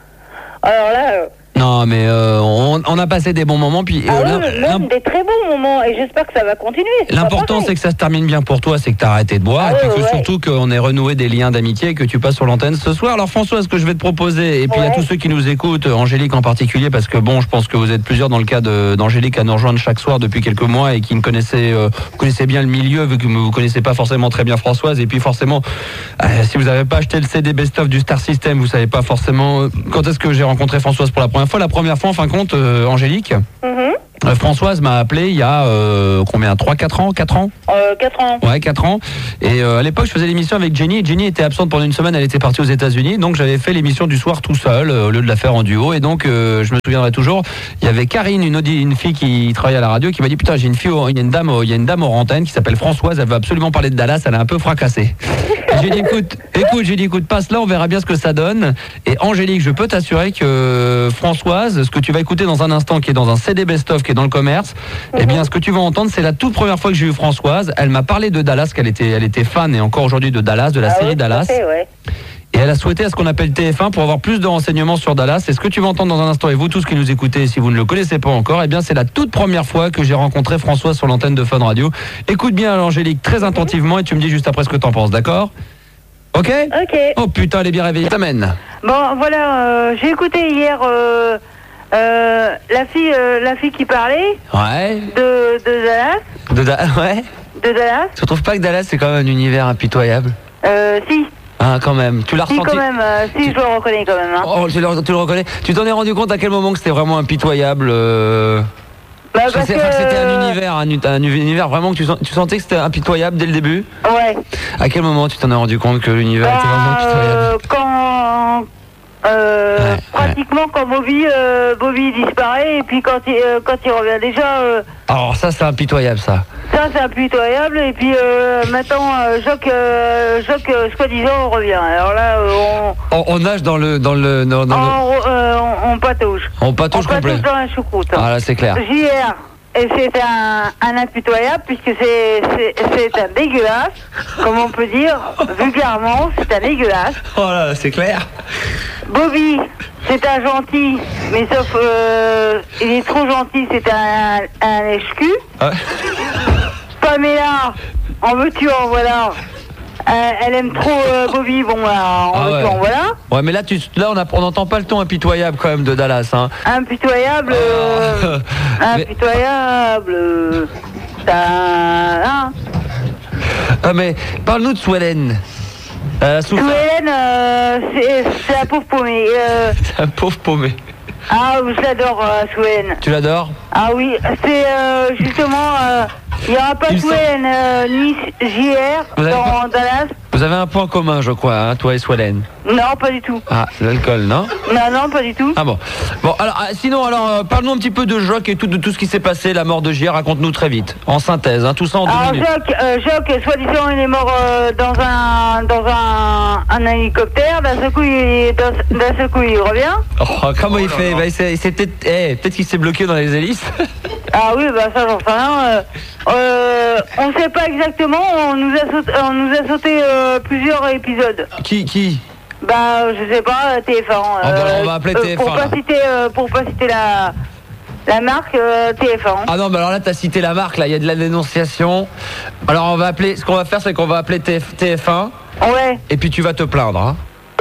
Alors là... Euh, Non, mais euh, on, on a passé des bons moments, puis ah euh, oui, l'im- même des très bons moments, et j'espère que ça va continuer. c'est pas l'important pareil. c'est que ça se termine bien pour toi, c'est que tu as arrêté de boire, Ah et puis ouais, que ouais. surtout qu'on ait renoué des liens d'amitié et que tu passes sur l'antenne ce soir. Alors François, ce que je vais te proposer, et puis à Ouais. tous ceux qui nous écoutent, Angélique en particulier, parce que bon, je pense que vous êtes plusieurs dans le cas de- d'Angélique à nous rejoindre chaque soir depuis quelques mois et qui ne connaissait, euh, vous connaissez bien le milieu, vu que vous connaissez pas forcément très bien Françoise, et puis forcément, euh, si vous n'avez pas acheté le C D Best-of du Star System, vous savez pas forcément euh, quand est-ce que j'ai rencontré Françoise pour la première fois. La première fois, en fin de compte, euh, Angélique, Mhm. euh, Françoise m'a appelé il y a euh, combien, trois quatre ans, quatre ans Euh, quatre ans. Ouais, quatre ans. Et euh, à l'époque, je faisais l'émission avec Jenny. Et Jenny était absente pendant une semaine, elle était partie aux États-Unis. Donc j'avais fait l'émission du soir tout seul, euh, au lieu de la faire en duo. Et donc, euh, je me souviendrai toujours, il y avait Karine, une, audi- une fille qui travaillait à la radio, qui m'a dit putain, j'ai une fille, au- il y a une dame, au- il y a une dame aux antennes qui s'appelle Françoise, elle veut absolument parler de Dallas, elle est un peu fracassée. Et j'ai dit écoute, écoute, j'ai dit écoute, passe là, on verra bien ce que ça donne. Et Angélique, je peux t'assurer que euh, Françoise, ce que tu vas écouter dans un instant, qui est dans un C D best-of, qui est dans le commerce, eh bien, ce que tu vas entendre, c'est la toute première fois que j'ai vu Françoise. Elle m'a parlé de Dallas, qu'elle était, elle était fan et encore aujourd'hui de Dallas, de la Ah série oui, tout à Dallas. fait, ouais. Et elle a souhaité à ce qu'on appelle T F un pour avoir plus de renseignements sur Dallas. C'est ce que tu vas entendre dans un instant. Et vous tous qui nous écoutez, si vous ne le connaissez pas encore, eh bien c'est la toute première fois que j'ai rencontré Françoise sur l'antenne de Fun Radio. Écoute bien Angélique très attentivement et tu me dis juste après ce que t'en penses, d'accord? Ok? Ok. Oh putain, elle est bien réveillée. T'amène. Bon, voilà, euh, j'ai écouté hier euh, euh, la fille, euh, la fille qui parlait Ouais. de, de Dallas, De Da- ouais. de Dallas. Tu trouves pas que Dallas c'est quand même un univers impitoyable? Euh, si, Hein, quand même. Tu l'as si ressenti? quand même, euh, si je le reconnais quand même. Hein. Oh, tu le, tu le reconnais. Tu t'en es rendu compte à quel moment que c'était vraiment impitoyable euh... Bah, Je parce sais que, pas que c'était un euh, univers, un, un univers vraiment que tu, sens- tu sentais que c'était impitoyable dès le début. Ouais. À quel moment tu t'en es rendu compte que l'univers était vraiment Bah, impitoyable? euh, quand euh, Ouais, pratiquement quand Bobby euh, Bobby disparaît et puis quand il euh, quand il revient déjà euh, Alors ça c'est impitoyable ça. ça c'est impitoyable et puis euh, maintenant euh, Jacques euh, Jacques euh, soi-disant revient. Alors là euh, on On, on nage dans le dans le dans, dans le on, euh, on, on patauge. on patauge on complet. patauge dans la choucroute. Ah là c'est clair. J R et c'est un, un impitoyable puisque c'est c'est c'est un dégueulasse, comme on peut dire vulgairement, c'est un dégueulasse. Oh là là, c'est clair. Bobby, c'est un gentil, mais sauf euh, il est trop gentil, c'est un, un lèche-cul. Ouais. Pamela, en veux-tu, en voilà. Euh, elle aime trop euh, Bobby, bon, bah, en Ah veux-tu, ouais. en voilà. Ouais mais là tu là on a- on n'entend pas le ton impitoyable quand même de Dallas hein. Impitoyable, euh, Mais- impitoyable. euh, ça, hein. Ah mais parle-nous de Swellen. Euh, Sue Hélène, euh, c'est c'est la pauvre paumée. Euh, C'est un pauvre paumé. ah, je l'adore, euh, Sue Hélène. Tu l'adores? Ah oui, c'est euh, justement, euh, il n'y aura pas Il de semble- Swellen euh, ni J R Vous avez dans pas- Dallas. Vous avez un point commun je crois, hein, toi et Swellen. Non, pas du tout. Ah, l'alcool, non? Non, non, pas du tout. Ah bon. Bon, alors, ah, sinon, alors, euh, parle-nous un petit peu de Jacques et tout, de tout ce qui s'est passé, la mort de J R, raconte-nous très vite. En synthèse, hein, tout ça en deux Alors minutes. Jacques, euh, Jacques, soi-disant, il est mort euh, dans un dans un, un hélicoptère. D'un seul coup, il d'un d'un seul coup, il revient. Oh, comment il fait? Bah, il s'est- il s'est peut-être eh, peut-être qu'il s'est bloqué dans les hélices. Ah oui, bah ça, j'en sais rien. Euh, euh, on ne sait pas exactement. On nous a sauté, on nous a sauté euh, plusieurs épisodes. Qui, qui? Bah, je sais pas, T F un. Ah, bah, on va appeler T F un, Pour pas là. citer, euh, pour pas citer la la marque euh, T F un. Ah non, bah alors là, t'as cité la marque, là, il y a de la dénonciation. Alors, on va appeler, ce qu'on va faire, c'est qu'on va appeler T F T F un. Ouais. Et puis tu vas te plaindre, hein.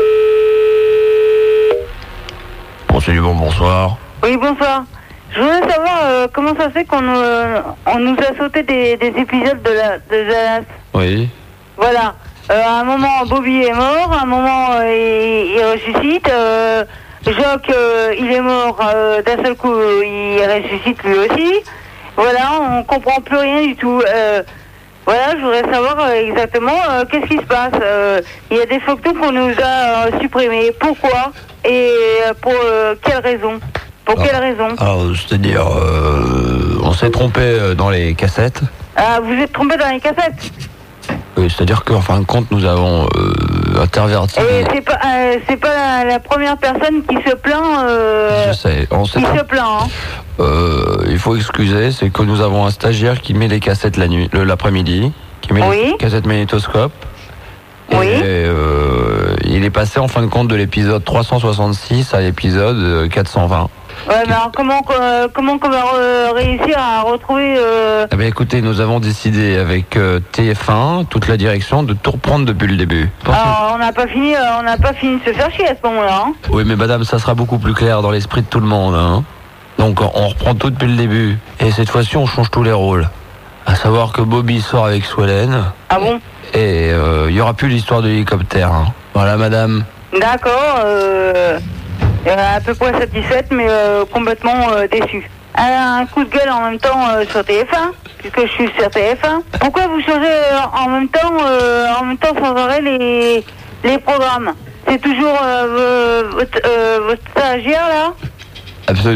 Bon, c'est du bon, bonsoir. Oui, bonsoir. Je voudrais savoir euh, comment ça se fait qu'on euh, on nous a sauté des, des épisodes de la de Dallas. Oui. Voilà. Euh, à un moment, Bobby est mort. À un moment, euh, il, il ressuscite. Euh, Jacques, euh, il est mort. Euh, d'un seul coup, il ressuscite lui aussi. Voilà, on comprend plus rien du tout. Euh, voilà, je voudrais savoir euh, exactement euh, qu'est-ce qui se passe. Euh, il y a des photos qu'on nous a euh, supprimées. Pourquoi? Et euh, pour euh, quelle raison? Pour quelle raison? Alors, c'est-à-dire, euh, on s'est trompé euh, dans les cassettes. Ah, vous êtes trompé dans les cassettes. Oui, c'est-à-dire qu'en fin de compte, nous avons euh, interverti. Et c'est pas, euh, c'est pas la, la première personne qui se plaint. Euh, Je sais, on s'est qui trompé. se plaint. Hein. Euh, il faut excuser, c'est que nous avons un stagiaire qui met les cassettes la nuit, le- l'après-midi, qui met Oui. les cassettes magnétoscope. Oui. Et euh, il est passé en fin de compte de l'épisode trois cent soixante-six à l'épisode euh, quatre cent vingt. Ouais, mais alors comment, euh, comment on va euh, réussir à retrouver... Euh... Eh bien, écoutez, nous avons décidé avec euh, T F un, toute la direction, de tout reprendre depuis le début. Pensez- Alors, on n'a pas fini, euh, on n'a pas fini de se faire chier à ce moment-là. Hein. Oui, mais madame, ça sera beaucoup plus clair dans l'esprit de tout le monde. Hein. Donc, on reprend tout depuis le début. Et cette fois-ci, on change tous les rôles. À savoir que Bobby sort avec Swellen. Ah bon? Et il euh, n'y aura plus l'histoire de l'hélicoptère. Hein. Voilà, madame. D'accord, euh, euh, à peu près satisfaite, mais euh, complètement euh, déçue. Un coup de gueule en même temps euh, sur T F un, puisque je suis sur T F un. Pourquoi vous changez euh, en même temps, euh, en même temps sans arrêt les, les programmes? C'est toujours euh, votre, euh, votre stagiaire là? Absolument.